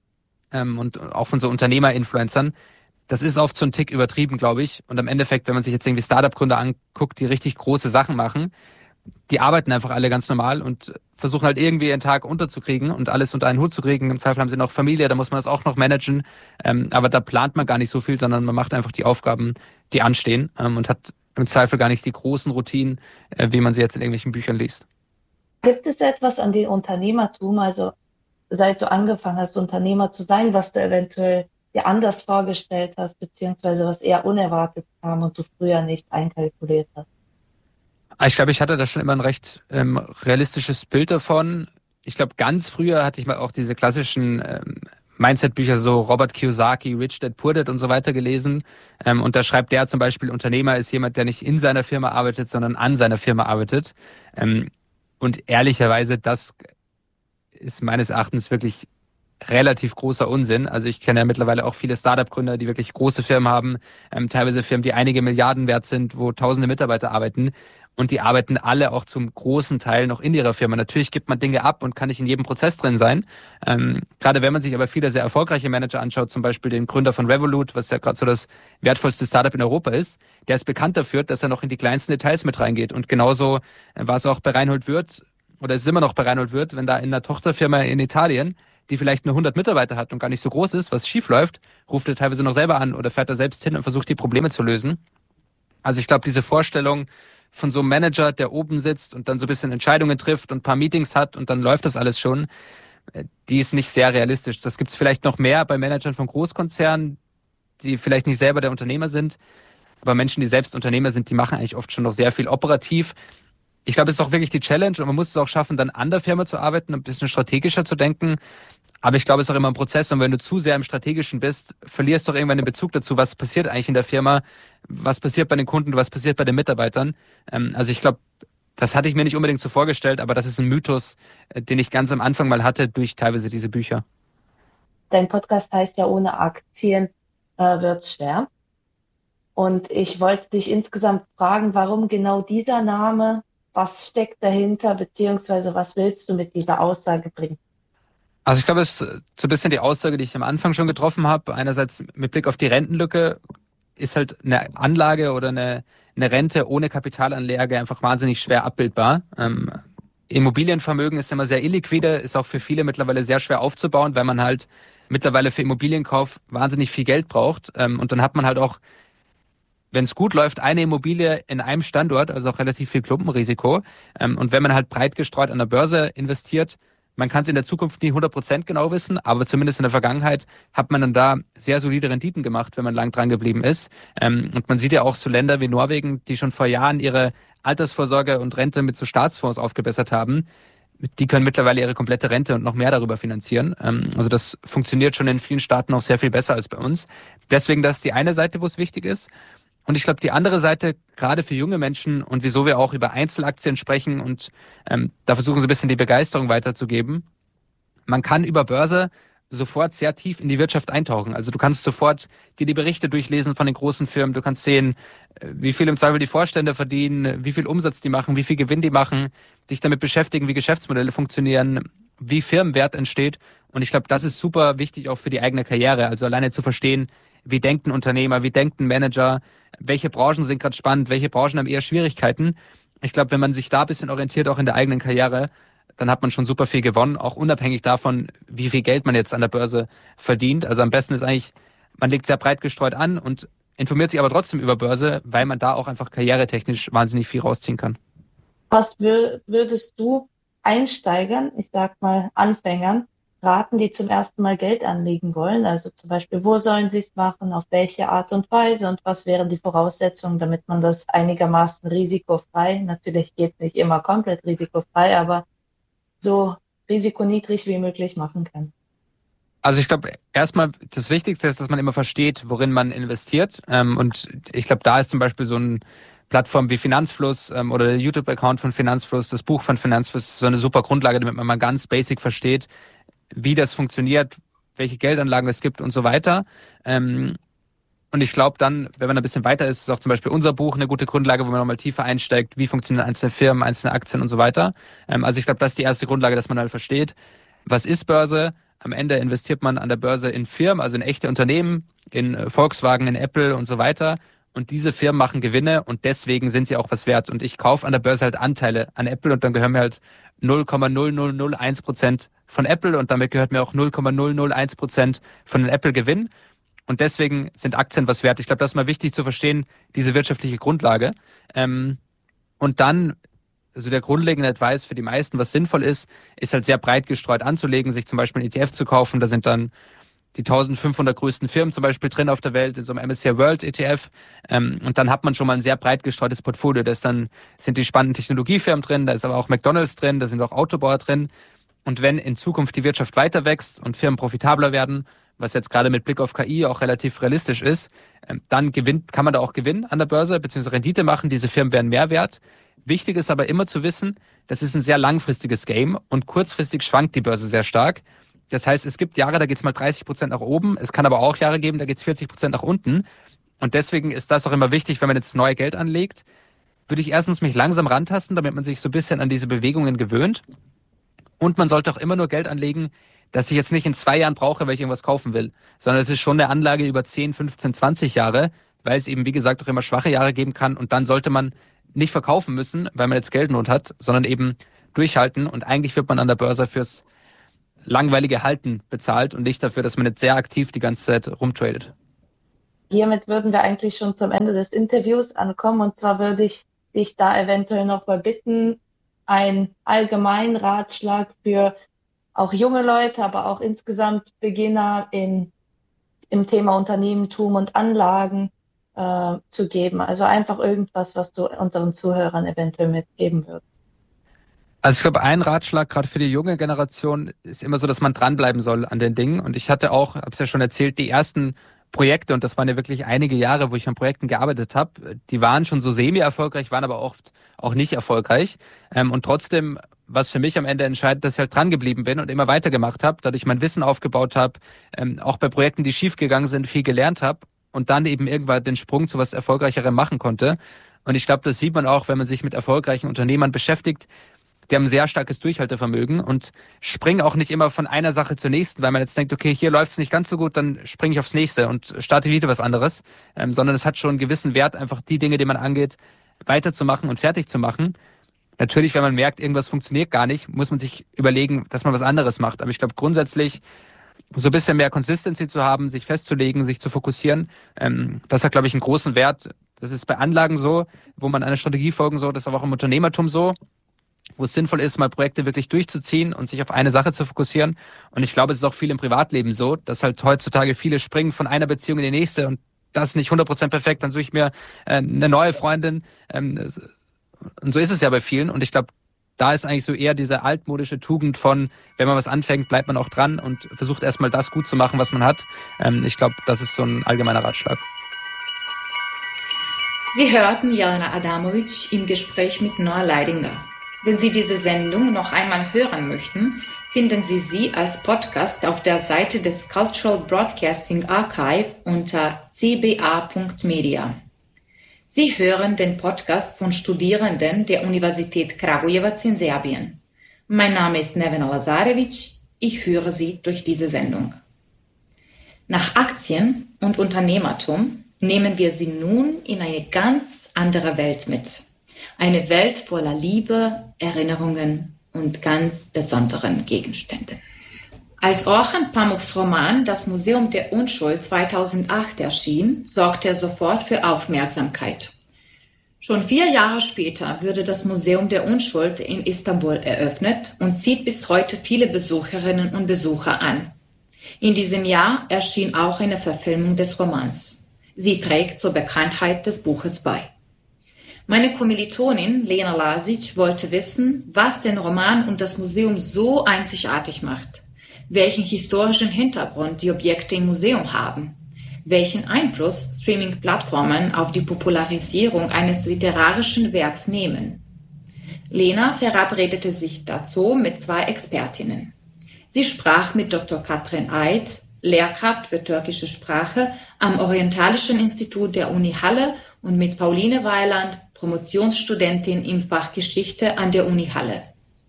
ähm, und auch von so Unternehmer-Influencern, das ist oft so ein Tick übertrieben, glaube ich. Und am Endeffekt, wenn man sich jetzt irgendwie Startup-Gründer anguckt, die richtig große Sachen machen, die arbeiten einfach alle ganz normal und versuchen halt irgendwie ihren Tag unterzukriegen und alles unter einen Hut zu kriegen. Im Zweifel haben sie noch Familie, da muss man das auch noch managen. Ähm, aber da plant man gar nicht so viel, sondern man macht einfach die Aufgaben, die anstehen ähm, und hat im Zweifel gar nicht die großen Routinen, äh, wie man sie jetzt in irgendwelchen Büchern liest. Gibt es etwas an dem Unternehmertum, also seit du angefangen hast, Unternehmer zu sein, was du eventuell dir anders vorgestellt hast, beziehungsweise was eher unerwartet kam und du früher nicht einkalkuliert hast? Ich glaube, ich hatte da schon immer ein recht ähm, realistisches Bild davon. Ich glaube, ganz früher hatte ich mal auch diese klassischen ähm, Mindset-Bücher, so Robert Kiyosaki, Rich Dad, Poor Dad und so weiter gelesen. Ähm, und da schreibt der zum Beispiel, Unternehmer ist jemand, der nicht in seiner Firma arbeitet, sondern an seiner Firma arbeitet. Ähm, und ehrlicherweise, das ist meines Erachtens wirklich relativ großer Unsinn. Also ich kenne ja mittlerweile auch viele Startup-Gründer, die wirklich große Firmen haben, ähm, teilweise Firmen, die einige Milliarden wert sind, wo tausende Mitarbeiter arbeiten. Und die arbeiten alle auch zum großen Teil noch in ihrer Firma. Natürlich gibt man Dinge ab und kann nicht in jedem Prozess drin sein. Ähm, gerade wenn man sich aber viele sehr erfolgreiche Manager anschaut, zum Beispiel den Gründer von Revolut, was ja gerade so das wertvollste Startup in Europa ist, der ist bekannt dafür, dass er noch in die kleinsten Details mit reingeht. Und genauso war es auch bei Reinhold Wirth, oder es ist immer noch bei Reinhold Wirth, wenn da in einer Tochterfirma in Italien, die vielleicht nur hundert Mitarbeiter hat und gar nicht so groß ist, was schief läuft, ruft er teilweise noch selber an oder fährt er selbst hin und versucht, die Probleme zu lösen. Also ich glaube, diese Vorstellung von so einem Manager, der oben sitzt und dann so ein bisschen Entscheidungen trifft und ein paar Meetings hat und dann läuft das alles schon, die ist nicht sehr realistisch. Das gibt es vielleicht noch mehr bei Managern von Großkonzernen, die vielleicht nicht selber der Unternehmer sind, aber Menschen, die selbst Unternehmer sind, die machen eigentlich oft schon noch sehr viel operativ. Ich glaube, es ist auch wirklich die Challenge und man muss es auch schaffen, dann an der Firma zu arbeiten, ein bisschen strategischer zu denken. Aber ich glaube, es ist auch immer ein Prozess und wenn du zu sehr im Strategischen bist, verlierst du auch irgendwann den Bezug dazu, was passiert eigentlich in der Firma, was passiert bei den Kunden, was passiert bei den Mitarbeitern. Also ich glaube, das hatte ich mir nicht unbedingt so vorgestellt, aber das ist ein Mythos, den ich ganz am Anfang mal hatte durch teilweise diese Bücher. Dein Podcast heißt ja, ohne Aktien äh, wird's schwer. Und ich wollte dich insgesamt fragen, warum genau dieser Name, was steckt dahinter, beziehungsweise was willst du mit dieser Aussage bringen? Also ich glaube, es ist so ein bisschen die Aussage, die ich am Anfang schon getroffen habe. Einerseits mit Blick auf die Rentenlücke ist halt eine Anlage oder eine, eine Rente ohne Kapitalanlage einfach wahnsinnig schwer abbildbar. Ähm, Immobilienvermögen ist immer sehr illiquide, ist auch für viele mittlerweile sehr schwer aufzubauen, weil man halt mittlerweile für Immobilienkauf wahnsinnig viel Geld braucht. Ähm, und dann hat man halt auch, wenn es gut läuft, eine Immobilie in einem Standort, also auch relativ viel Klumpenrisiko. Ähm, und wenn man halt breit gestreut an der Börse investiert, man kann es in der Zukunft nie hundert Prozent genau wissen, aber zumindest in der Vergangenheit hat man dann da sehr solide Renditen gemacht, wenn man lang dran geblieben ist. Ähm, und man sieht ja auch so Länder wie Norwegen, die schon vor Jahren ihre Altersvorsorge und Rente mit so Staatsfonds aufgebessert haben. Die können mittlerweile ihre komplette Rente und noch mehr darüber finanzieren. Ähm, also das funktioniert schon in vielen Staaten auch sehr viel besser als bei uns. Deswegen, das ist die eine Seite, wo es wichtig ist. Und ich glaube, die andere Seite, gerade für junge Menschen und wieso wir auch über Einzelaktien sprechen und ähm, da versuchen so ein bisschen die Begeisterung weiterzugeben. Man kann über Börse sofort sehr tief in die Wirtschaft eintauchen. Also du kannst sofort dir die Berichte durchlesen von den großen Firmen. Du kannst sehen, wie viel im Zweifel die Vorstände verdienen, wie viel Umsatz die machen, wie viel Gewinn die machen, dich damit beschäftigen, wie Geschäftsmodelle funktionieren, wie Firmenwert entsteht. Und ich glaube, das ist super wichtig auch für die eigene Karriere. Also alleine zu verstehen, wie denkt ein Unternehmer, wie denkt ein Manager, welche Branchen sind gerade spannend, welche Branchen haben eher Schwierigkeiten. Ich glaube, wenn man sich da ein bisschen orientiert, auch in der eigenen Karriere, dann hat man schon super viel gewonnen, auch unabhängig davon, wie viel Geld man jetzt an der Börse verdient. Also am besten ist eigentlich, man legt sehr breit gestreut an und informiert sich aber trotzdem über Börse, weil man da auch einfach karrieretechnisch wahnsinnig viel rausziehen kann. Was wür- würdest du Einsteigern, ich sag mal Anfängern, raten, die zum ersten Mal Geld anlegen wollen? Also zum Beispiel, wo sollen sie es machen, auf welche Art und Weise und was wären die Voraussetzungen, damit man das einigermaßen risikofrei, natürlich geht es nicht immer komplett risikofrei, aber so risikoniedrig wie möglich machen kann? Also ich glaube, erstmal das Wichtigste ist, dass man immer versteht, worin man investiert. Und ich glaube, da ist zum Beispiel so eine Plattform wie Finanzfluss oder der YouTube-Account von Finanzfluss, das Buch von Finanzfluss, so eine super Grundlage, damit man mal ganz basic versteht, wie das funktioniert, welche Geldanlagen es gibt und so weiter. Und ich glaube dann, wenn man ein bisschen weiter ist, ist auch zum Beispiel unser Buch eine gute Grundlage, wo man nochmal tiefer einsteigt, wie funktionieren einzelne Firmen, einzelne Aktien und so weiter. Also ich glaube, das ist die erste Grundlage, dass man halt versteht, was ist Börse. Am Ende investiert man an der Börse in Firmen, also in echte Unternehmen, in Volkswagen, in Apple und so weiter. Und diese Firmen machen Gewinne und deswegen sind sie auch was wert. Und ich kaufe an der Börse halt Anteile an Apple und dann gehören mir halt null Komma null null null eins Prozent von Apple und damit gehört mir auch null Komma null null eins Prozent von den Apple-Gewinn. Und deswegen sind Aktien was wert. Ich glaube, das ist mal wichtig zu verstehen, diese wirtschaftliche Grundlage. Ähm, und dann, also der grundlegende Advice für die meisten, was sinnvoll ist, ist halt sehr breit gestreut anzulegen, sich zum Beispiel einen E T F zu kaufen. Da sind dann die eintausendfünfhundert größten Firmen zum Beispiel drin auf der Welt in so einem M S C I World E T F. Ähm, und dann hat man schon mal ein sehr breit gestreutes Portfolio. Da ist dann, sind die spannenden Technologiefirmen drin, da ist aber auch McDonald's drin, da sind auch Autobauer drin. Und wenn in Zukunft die Wirtschaft weiter wächst und Firmen profitabler werden, was jetzt gerade mit Blick auf K I auch relativ realistisch ist, dann gewinnt, kann man da auch Gewinn an der Börse bzw. Rendite machen. Diese Firmen werden mehr wert. Wichtig ist aber immer zu wissen, das ist ein sehr langfristiges Game und kurzfristig schwankt die Börse sehr stark. Das heißt, es gibt Jahre, da geht es mal dreißig Prozent nach oben. Es kann aber auch Jahre geben, da geht es vierzig Prozent nach unten. Und deswegen ist das auch immer wichtig, wenn man jetzt neu Geld anlegt, würde ich erstens mich langsam rantasten, damit man sich so ein bisschen an diese Bewegungen gewöhnt. Und man sollte auch immer nur Geld anlegen, das ich jetzt nicht in zwei Jahren brauche, weil ich irgendwas kaufen will, sondern es ist schon eine Anlage über zehn, fünfzehn, zwanzig Jahre, weil es eben, wie gesagt, auch immer schwache Jahre geben kann. Und dann sollte man nicht verkaufen müssen, weil man jetzt Geldnot hat, sondern eben durchhalten. Und eigentlich wird man an der Börse fürs langweilige Halten bezahlt und nicht dafür, dass man jetzt sehr aktiv die ganze Zeit rumtradet. Hiermit würden wir eigentlich schon zum Ende des Interviews ankommen. Und zwar würde ich dich da eventuell noch mal bitten, einen allgemeinen Ratschlag für auch junge Leute, aber auch insgesamt Beginner in, im Thema Unternehmertum und Anlagen äh, zu geben. Also einfach irgendwas, was du unseren Zuhörern eventuell mitgeben würdest. Also ich glaube, ein Ratschlag gerade für die junge Generation ist immer so, dass man dranbleiben soll an den Dingen. Und ich hatte auch, habe es ja schon erzählt, die ersten Projekte, und das waren ja wirklich einige Jahre, wo ich an Projekten gearbeitet habe, die waren schon so semi-erfolgreich, waren aber oft auch nicht erfolgreich. Ähm, und trotzdem, was für mich am Ende entscheidet, dass ich halt dran geblieben bin und immer weitergemacht habe, dadurch mein Wissen aufgebaut habe, ähm, auch bei Projekten, die schief gegangen sind, viel gelernt habe und dann eben irgendwann den Sprung zu was Erfolgreicherem machen konnte. Und ich glaube, das sieht man auch, wenn man sich mit erfolgreichen Unternehmern beschäftigt. Die haben ein sehr starkes Durchhaltevermögen und springen auch nicht immer von einer Sache zur nächsten, weil man jetzt denkt, okay, hier läuft es nicht ganz so gut, dann springe ich aufs nächste und starte wieder was anderes, ähm, sondern es hat schon einen gewissen Wert, einfach die Dinge, die man angeht, weiterzumachen und fertig zu machen. Natürlich, wenn man merkt, irgendwas funktioniert gar nicht, muss man sich überlegen, dass man was anderes macht. Aber ich glaube grundsätzlich, so ein bisschen mehr Consistency zu haben, sich festzulegen, sich zu fokussieren, ähm, das hat, glaube ich, einen großen Wert. Das ist bei Anlagen so, wo man einer Strategie folgen soll, das ist aber auch im Unternehmertum so, wo es sinnvoll ist, mal Projekte wirklich durchzuziehen und sich auf eine Sache zu fokussieren. Und ich glaube, es ist auch viel im Privatleben so, dass halt heutzutage viele springen von einer Beziehung in die nächste und das ist nicht hundert Prozent perfekt, dann suche ich mir äh, eine neue Freundin. Ähm, und so ist es ja bei vielen. Und ich glaube, da ist eigentlich so eher diese altmodische Tugend von, wenn man was anfängt, bleibt man auch dran und versucht erstmal das gut zu machen, was man hat. Ähm, ich glaube, das ist so ein allgemeiner Ratschlag. Sie hörten Jelena Adamovic im Gespräch mit Noah Leidinger. Wenn Sie diese Sendung noch einmal hören möchten, finden Sie sie als Podcast auf der Seite des Cultural Broadcasting Archive unter c b a punkt media. Sie hören den Podcast von Studierenden der Universität Kragujevac in Serbien. Mein Name ist Nevena Lazarevic. Ich führe Sie durch diese Sendung. Nach Aktien und Unternehmertum nehmen wir Sie nun in eine ganz andere Welt mit. Eine Welt voller Liebe, Erinnerungen und ganz besonderen Gegenständen. Als Orhan Pamuks Roman Das Museum der Unschuld zweitausendacht erschien, sorgte er sofort für Aufmerksamkeit. Schon vier Jahre später wurde das Museum der Unschuld in Istanbul eröffnet und zieht bis heute viele Besucherinnen und Besucher an. In diesem Jahr erschien auch eine Verfilmung des Romans. Sie trägt zur Bekanntheit des Buches bei. Meine Kommilitonin Lena Lasic wollte wissen, was den Roman und das Museum so einzigartig macht, welchen historischen Hintergrund die Objekte im Museum haben, welchen Einfluss Streaming-Plattformen auf die Popularisierung eines literarischen Werks nehmen. Lena verabredete sich dazu mit zwei Expertinnen. Sie sprach mit Doktor Katrin Eid, Lehrkraft für türkische Sprache am Orientalischen Institut der Uni Halle, und mit Pauline Weiland, Promotionsstudentin im Fach Geschichte an der Uni Halle.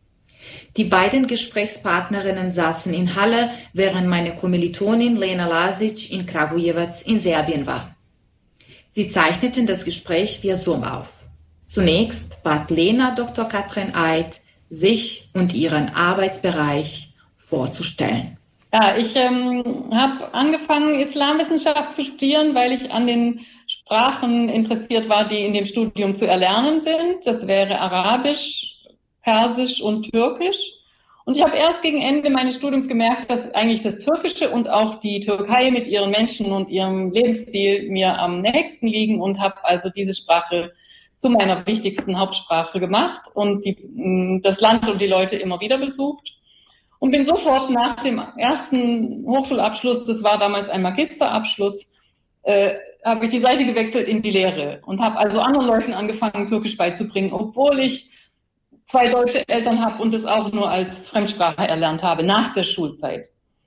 Die beiden Gesprächspartnerinnen saßen in Halle, während meine Kommilitonin Lena Lasic in Kragujevac in Serbien war. Sie zeichneten das Gespräch via Zoom auf. Zunächst bat Lena Doktor Katrin Eid, sich und ihren Arbeitsbereich vorzustellen. Ja, ich ähm, habe angefangen, Islamwissenschaft zu studieren, weil ich an den Sprachen interessiert war, die in dem Studium zu erlernen sind. Das wäre Arabisch, Persisch und Türkisch. Und ich habe erst gegen Ende meines Studiums gemerkt, dass eigentlich das Türkische und auch die Türkei mit ihren Menschen und ihrem Lebensstil mir am nächsten liegen und habe also diese Sprache zu meiner wichtigsten Hauptsprache gemacht und die, das Land und die Leute immer wieder besucht. Und bin sofort nach dem ersten Hochschulabschluss, das war damals ein Magisterabschluss, äh, habe ich die Seite gewechselt in die Lehre und habe also anderen Leuten angefangen, Türkisch beizubringen, obwohl ich zwei deutsche Eltern habe und es auch nur als Fremdsprache erlernt habe nach der Schulzeit.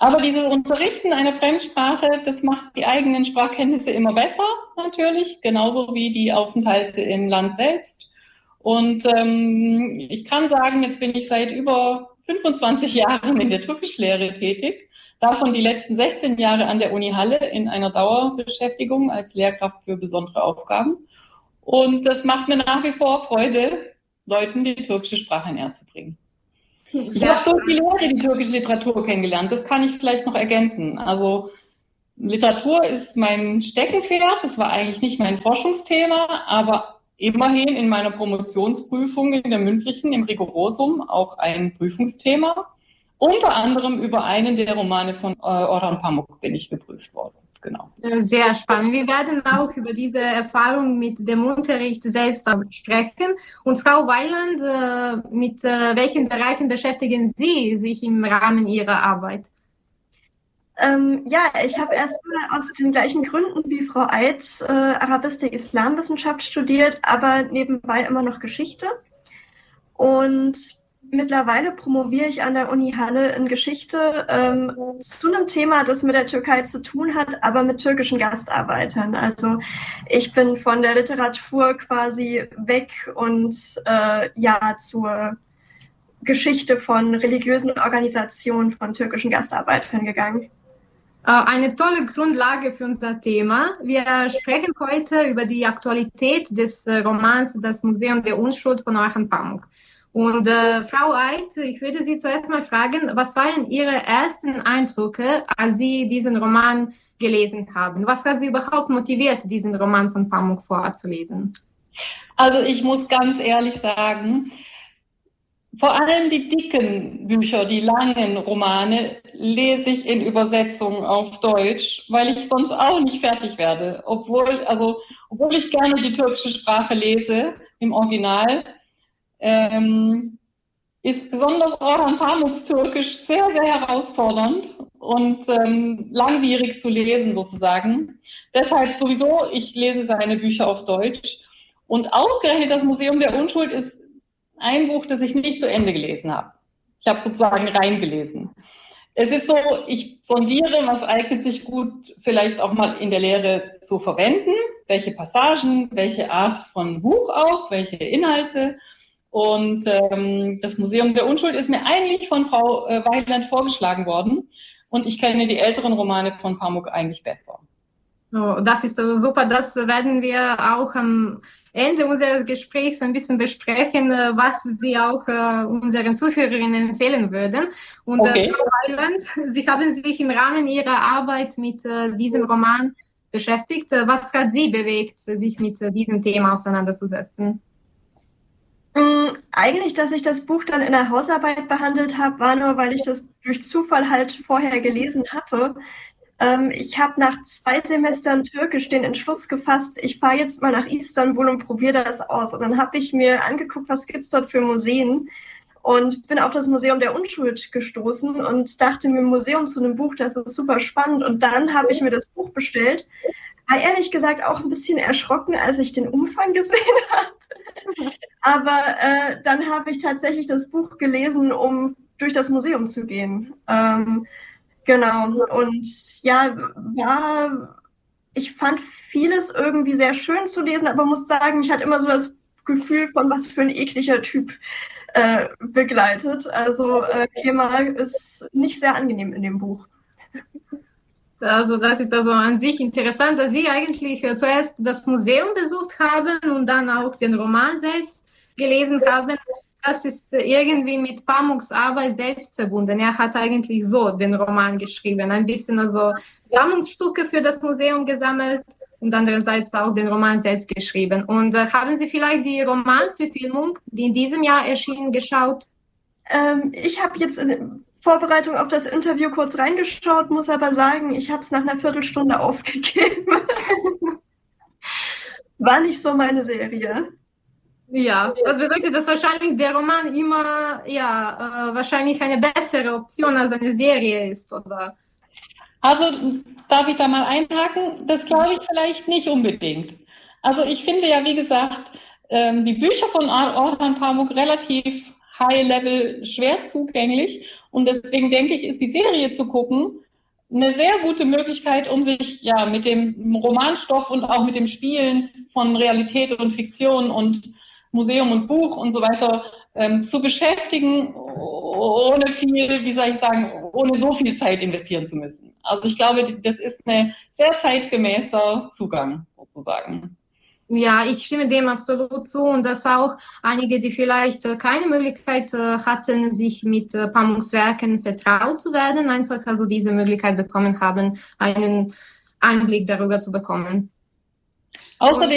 Aber dieses Unterrichten einer Fremdsprache, das macht die eigenen Sprachkenntnisse immer besser, natürlich, genauso wie die Aufenthalte im Land selbst. Und ähm, ich kann sagen, jetzt bin ich seit über fünfundzwanzig Jahren in der Türkischlehre tätig, davon die letzten sechzehn Jahre an der Uni Halle in einer Dauerbeschäftigung als Lehrkraft für besondere Aufgaben. Und das macht mir nach wie vor Freude, Leuten die türkische Sprache näher zu bringen. Ich habe durch die Lehre die türkische Literatur kennengelernt. Das kann ich vielleicht noch ergänzen. Also Literatur ist mein Steckenpferd. Das war eigentlich nicht mein Forschungsthema, aber immerhin in meiner Promotionsprüfung in der mündlichen, im Rigorosum, auch ein Prüfungsthema. Unter anderem über einen der Romane von äh, Orhan Pamuk bin ich geprüft worden. Genau. Sehr spannend. Wir werden auch über diese Erfahrung mit dem Unterricht selbst sprechen. Und Frau Weiland, mit welchen Bereichen beschäftigen Sie sich im Rahmen Ihrer Arbeit? Ähm, ja, ich habe erstmal aus den gleichen Gründen wie Frau Eid äh, Arabistik, Islamwissenschaft studiert, aber nebenbei immer noch Geschichte. Und mittlerweile promoviere ich an der Uni Halle in Geschichte ähm, zu einem Thema, das mit der Türkei zu tun hat, aber mit türkischen Gastarbeitern. Also ich bin von der Literatur quasi weg und äh, ja zur Geschichte von religiösen Organisationen von türkischen Gastarbeitern gegangen. Eine tolle Grundlage für unser Thema. Wir sprechen heute über die Aktualität des Romans Das Museum der Unschuld von Orhan Pamuk. Und äh, Frau Eid, ich würde Sie zuerst mal fragen, was waren Ihre ersten Eindrücke, als Sie diesen Roman gelesen haben? Was hat Sie überhaupt motiviert, diesen Roman von Pamuk vorzulesen? Also ich muss ganz ehrlich sagen, vor allem die dicken Bücher, die langen Romane, lese ich in Übersetzung auf Deutsch, weil ich sonst auch nicht fertig werde. Obwohl, also, obwohl ich gerne die türkische Sprache lese, im Original, ähm, ist besonders Orhan Pamuks Türkisch sehr, sehr herausfordernd und ähm, langwierig zu lesen sozusagen. Deshalb sowieso, ich lese seine Bücher auf Deutsch. Und ausgerechnet das Museum der Unschuld ist ein Buch, das ich nicht zu Ende gelesen habe. Ich habe sozusagen reingelesen. Es ist so, ich sondiere, was eignet sich gut vielleicht auch mal in der Lehre zu verwenden, welche Passagen, welche Art von Buch auch, welche Inhalte. Und ähm, das Museum der Unschuld ist mir eigentlich von Frau äh, Weiland vorgeschlagen worden. Und ich kenne die älteren Romane von Pamuk eigentlich besser. Oh, das ist so super. Das werden wir auch am Ende unseres Gesprächs ein bisschen besprechen, was Sie auch äh, unseren Zuhörerinnen empfehlen würden. Und okay. äh, Frau Weiland, Sie haben sich im Rahmen Ihrer Arbeit mit äh, diesem Roman beschäftigt. Was hat Sie bewegt, sich mit äh, diesem Thema auseinanderzusetzen? Eigentlich, dass ich das Buch dann in der Hausarbeit behandelt habe, war nur, weil ich das durch Zufall halt vorher gelesen hatte. Ähm, ich habe nach zwei Semestern Türkisch den Entschluss gefasst, ich fahre jetzt mal nach Istanbul und probiere das aus. Und dann habe ich mir angeguckt, was gibt's dort für Museen und bin auf das Museum der Unschuld gestoßen und dachte mir, Museum zu einem Buch, das ist super spannend. Und dann habe ich mir das Buch bestellt. War ehrlich gesagt auch ein bisschen erschrocken, als ich den Umfang gesehen habe. Aber äh, dann habe ich tatsächlich das Buch gelesen, um durch das Museum zu gehen. Ähm, genau. Und ja, war, ich fand vieles irgendwie sehr schön zu lesen, aber muss sagen, ich hatte immer so das Gefühl von, was für ein ekliger Typ äh, begleitet. Also äh, Kemal ist nicht sehr angenehm in dem Buch. Also das ist also an sich interessant, dass Sie eigentlich äh, zuerst das Museum besucht haben und dann auch den Roman selbst gelesen haben. Das ist äh, irgendwie mit Pamuks Arbeit selbst verbunden. Er hat eigentlich so den Roman geschrieben, ein bisschen also Sammlungsstücke für das Museum gesammelt und andererseits auch den Roman selbst geschrieben. Und äh, haben Sie vielleicht die Romanverfilmung, die in diesem Jahr erschien, geschaut? Ähm, ich habe jetzt in Vorbereitung auf das Interview kurz reingeschaut, muss aber sagen, ich habe es nach einer Viertelstunde aufgegeben. War nicht so meine Serie. Ja, das bedeutet, dass wahrscheinlich der Roman immer ja äh, wahrscheinlich eine bessere Option als eine Serie ist, oder? Also darf ich da mal einhaken? Das glaube ich vielleicht nicht unbedingt. Also ich finde ja, wie gesagt, ähm, die Bücher von Orhan Pamuk relativ High-Level schwer zugänglich. Und deswegen denke ich, ist die Serie zu gucken eine sehr gute Möglichkeit, um sich ja mit dem Romanstoff und auch mit dem Spielen von Realität und Fiktion und Museum und Buch und so weiter ähm, zu beschäftigen, ohne viel, wie soll ich sagen, ohne so viel Zeit investieren zu müssen. Also ich glaube, das ist ein sehr zeitgemäßer Zugang sozusagen. Ja, ich stimme dem absolut zu und dass auch einige, die vielleicht äh, keine Möglichkeit äh, hatten, sich mit äh, Pamuks Werken vertraut zu werden, einfach also diese Möglichkeit bekommen haben, einen Einblick darüber zu bekommen. Außerdem